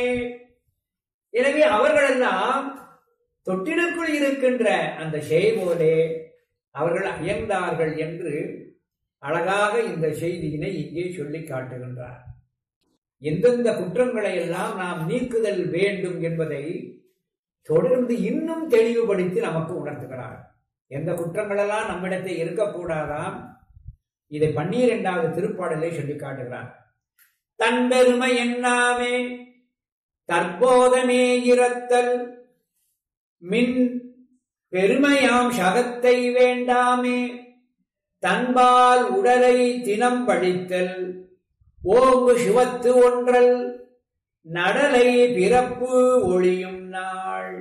எனவே அவர்களெல்லாம் தொட்டிலுக்குள் இருக்கின்ற அந்த சேகோலே அவர்கள் அயர்ந்தார்கள் என்று அழகாக இந்த செய்தியினை இங்கே சொல்லி காட்டுகின்றார். எந்தெந்த குற்றங்களை எல்லாம் நாம் நீக்குதல் வேண்டும் என்பதை தொடர்ந்து இன்னும் தெளிவுபடுத்தி நமக்கு உணர்த்துகிறார். எந்த குற்றங்களெல்லாம் நம்மிடத்தை இருக்கக்கூடாதாம், இதை பன்னிரண்டாவது திருப்பாடலை சொல்லி காட்டுகிறார். தன் பெருமை எண்ணாமே தற்போதமே இரத்தல் மின் பெருமையாம் சகத்தை வேண்டாமே தன்பால் உடலை தினம் பழித்தல் ஓங்கு சிவத்து ஒன்றல் நடலை பிறப்பு ஒளியும் நாள்.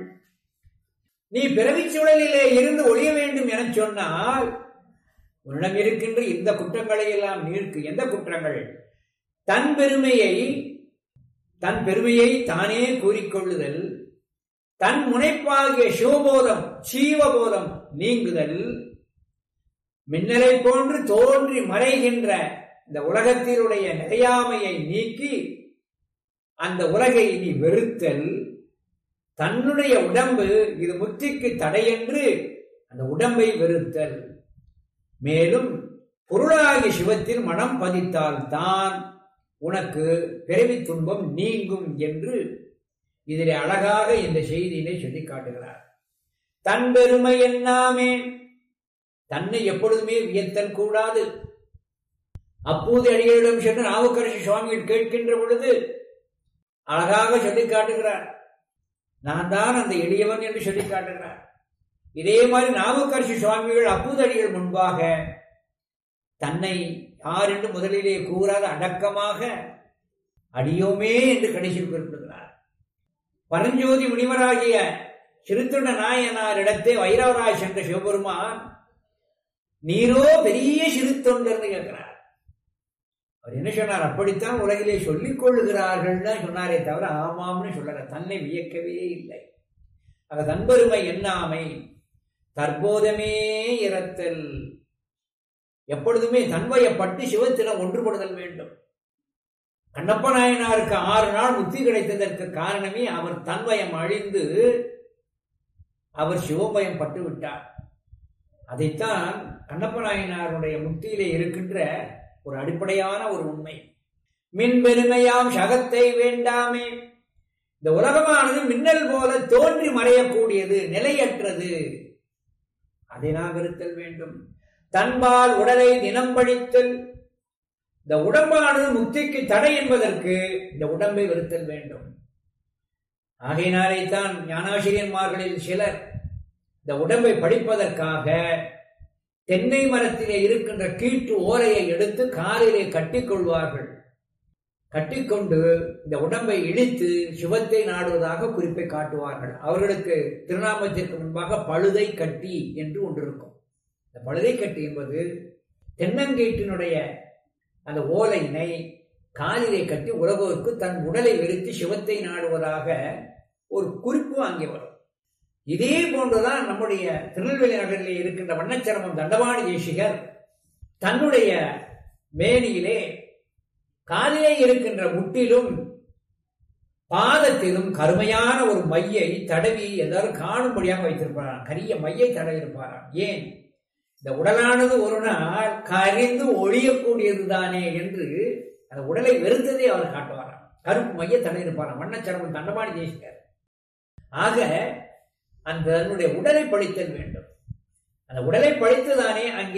நீ பிறவிச் சுழலிலே இருந்து ஒழிய வேண்டும் என சொன்னால் உன்னிடம் இருக்கின்ற இந்த குற்றங்களை எல்லாம் நீர்க்கு. எந்த குற்றங்கள்? தன் பெருமையை தன் பெருமையை தானே கூறிக்கொள்ளுதல், தன் முனைப்பாகிய சிவபோதம் சீவபோதம் நீங்குதல், மின்னலை போன்று தோன்றி மறைகின்ற இந்த உலகத்தினுடைய நிறையாமையை நீக்கி அந்த உலகை நீ வெறுத்தல், தன்னுடைய உடம்பு இது முத்திக்கு தடையென்று அந்த உடம்பை வெறுத்தல், மேலும் பொருளாகிய சிவத்தில் மனம் பதித்தால் தான் உனக்கு பிறவி துன்பம் நீங்கும் என்று இதிலே அழகாக இந்த செய்தியினை சொல்லி காட்டுகிறார். தன் பெருமை எண்ணாமே, தன்னை எப்பொழுதுமே வியத்தல் கூடாது. அப்போது அடிகளிடம் சென்று நாவுக்கரசு சுவாமிகள் கேட்கின்ற பொழுது அழகாக சொல்லி காட்டுகிறார். நான் தான் அந்த எளியவன் என்று சொல்லி காட்டுகிறார். இதே மாதிரி நாவுக்கரசு சுவாமிகள் அப்போது அடிகள் முன்பாக தன்னை யார் என்று முதலிலே கூறாத அடக்கமாக அடியோமே என்று கடைசியில் குறிப்பிடுகிறார். பரஞ்சோதி முனிவராகிய சிறுத்தொண்ட நாயனாரிடத்தே வைரவராய் சென்ற சிவபெருமான் நீரோ பெரிய சிறுத்தொண்டர்னு கேட்கிறார். அவர் என்ன சொன்னார்? அப்படித்தான் உலகிலே சொல்லிக் கொள்ளுகிறார்கள் சொன்னாரே தவிர ஆமாம்னு சொல்லல, தன்னை வியக்கவே இல்லை. ஆக தன்பெருமை எண்ணாமை தற்போதமே இரத்தல், எப்பொழுதுமே தன்வயப்பட்டு சிவத்திடம் ஒன்றுபடுதல் வேண்டும். கண்ணப்ப நாயனாருக்கு ஆறு நாள் முக்தி கிடைத்ததற்கு காரணமே அவர் தன்வயம் அழிந்து அவர் சிவபயம் பட்டு விட்டார். அதைத்தான் கண்ணப்ப நாயனாருடைய முக்தியிலே இருக்கின்ற ஒரு அடிப்படையான ஒரு உண்மை. மின் பெருமையாம் சகத்தை வேண்டாமே, இந்த உலகமானது மின்னல் போல தோன்றி மறையக்கூடியது, நிலையற்றது, அதை நாம் வெறுத்தல் வேண்டும். தன்பால் உடலை தினம் பழித்தல், இந்த உடம்பானது முக்திக்கு தடை என்பதற்கு இந்த உடம்பை வெறுத்தல் வேண்டும். ஆகையினாலே தான் ஞானாசிரியன்மார்களில் சிலர் இந்த உடம்பை படிப்பதற்காக தென்னை மரத்திலே இருக்கின்ற கீட்டு ஓலையை எடுத்து காலிலே கட்டிக்கொள்வார்கள். கட்டிக்கொண்டு இந்த உடம்பை இழித்து சிவத்தை நாடுவதாக குறிப்பை காட்டுவார்கள். அவர்களுக்கு திருநாமத்திற்கு முன்பாக பழுதை கட்டி என்று ஒன்று இருக்கும். இந்த பழுதை கட்டி என்பது தென்னங்கீட்டினுடைய அந்த ஓலையினை காலிலே கட்டி உலகோருக்கு தன் உடலை வெறுத்து சிவத்தை நாடுவதாக ஒரு குறிப்பு அங்கே வரும். இதே போன்றுதான் நம்முடைய திருநெல்வேலி நகரிலே இருக்கின்ற வண்ணச்சரமம் தண்டவாணி தேசிகர் தன்னுடைய மேனியிலே காலிலே இருக்கின்ற முட்டிலும் பாதத்திலும் கருமையான ஒரு மையை தடவி எல்லாரும் காணும்படியாக வைத்திருப்பாராம். கரிய மையை தடவி இருப்பாராம். ஏன்? இந்த உடலானது ஒரு நாள் கரிந்து ஒழியக்கூடியது தானே என்று அந்த உடலை வெறுத்ததை அவர் காட்டுவாராம். கருப்பு மைய தடை இருப்பார் வண்ணச்சரவன் தண்டபாணி தேசிக்கார். ஆக அந்த தன்னுடைய உடலை பழித்தல் வேண்டும். அந்த உடலை பழித்துதானே அங்கே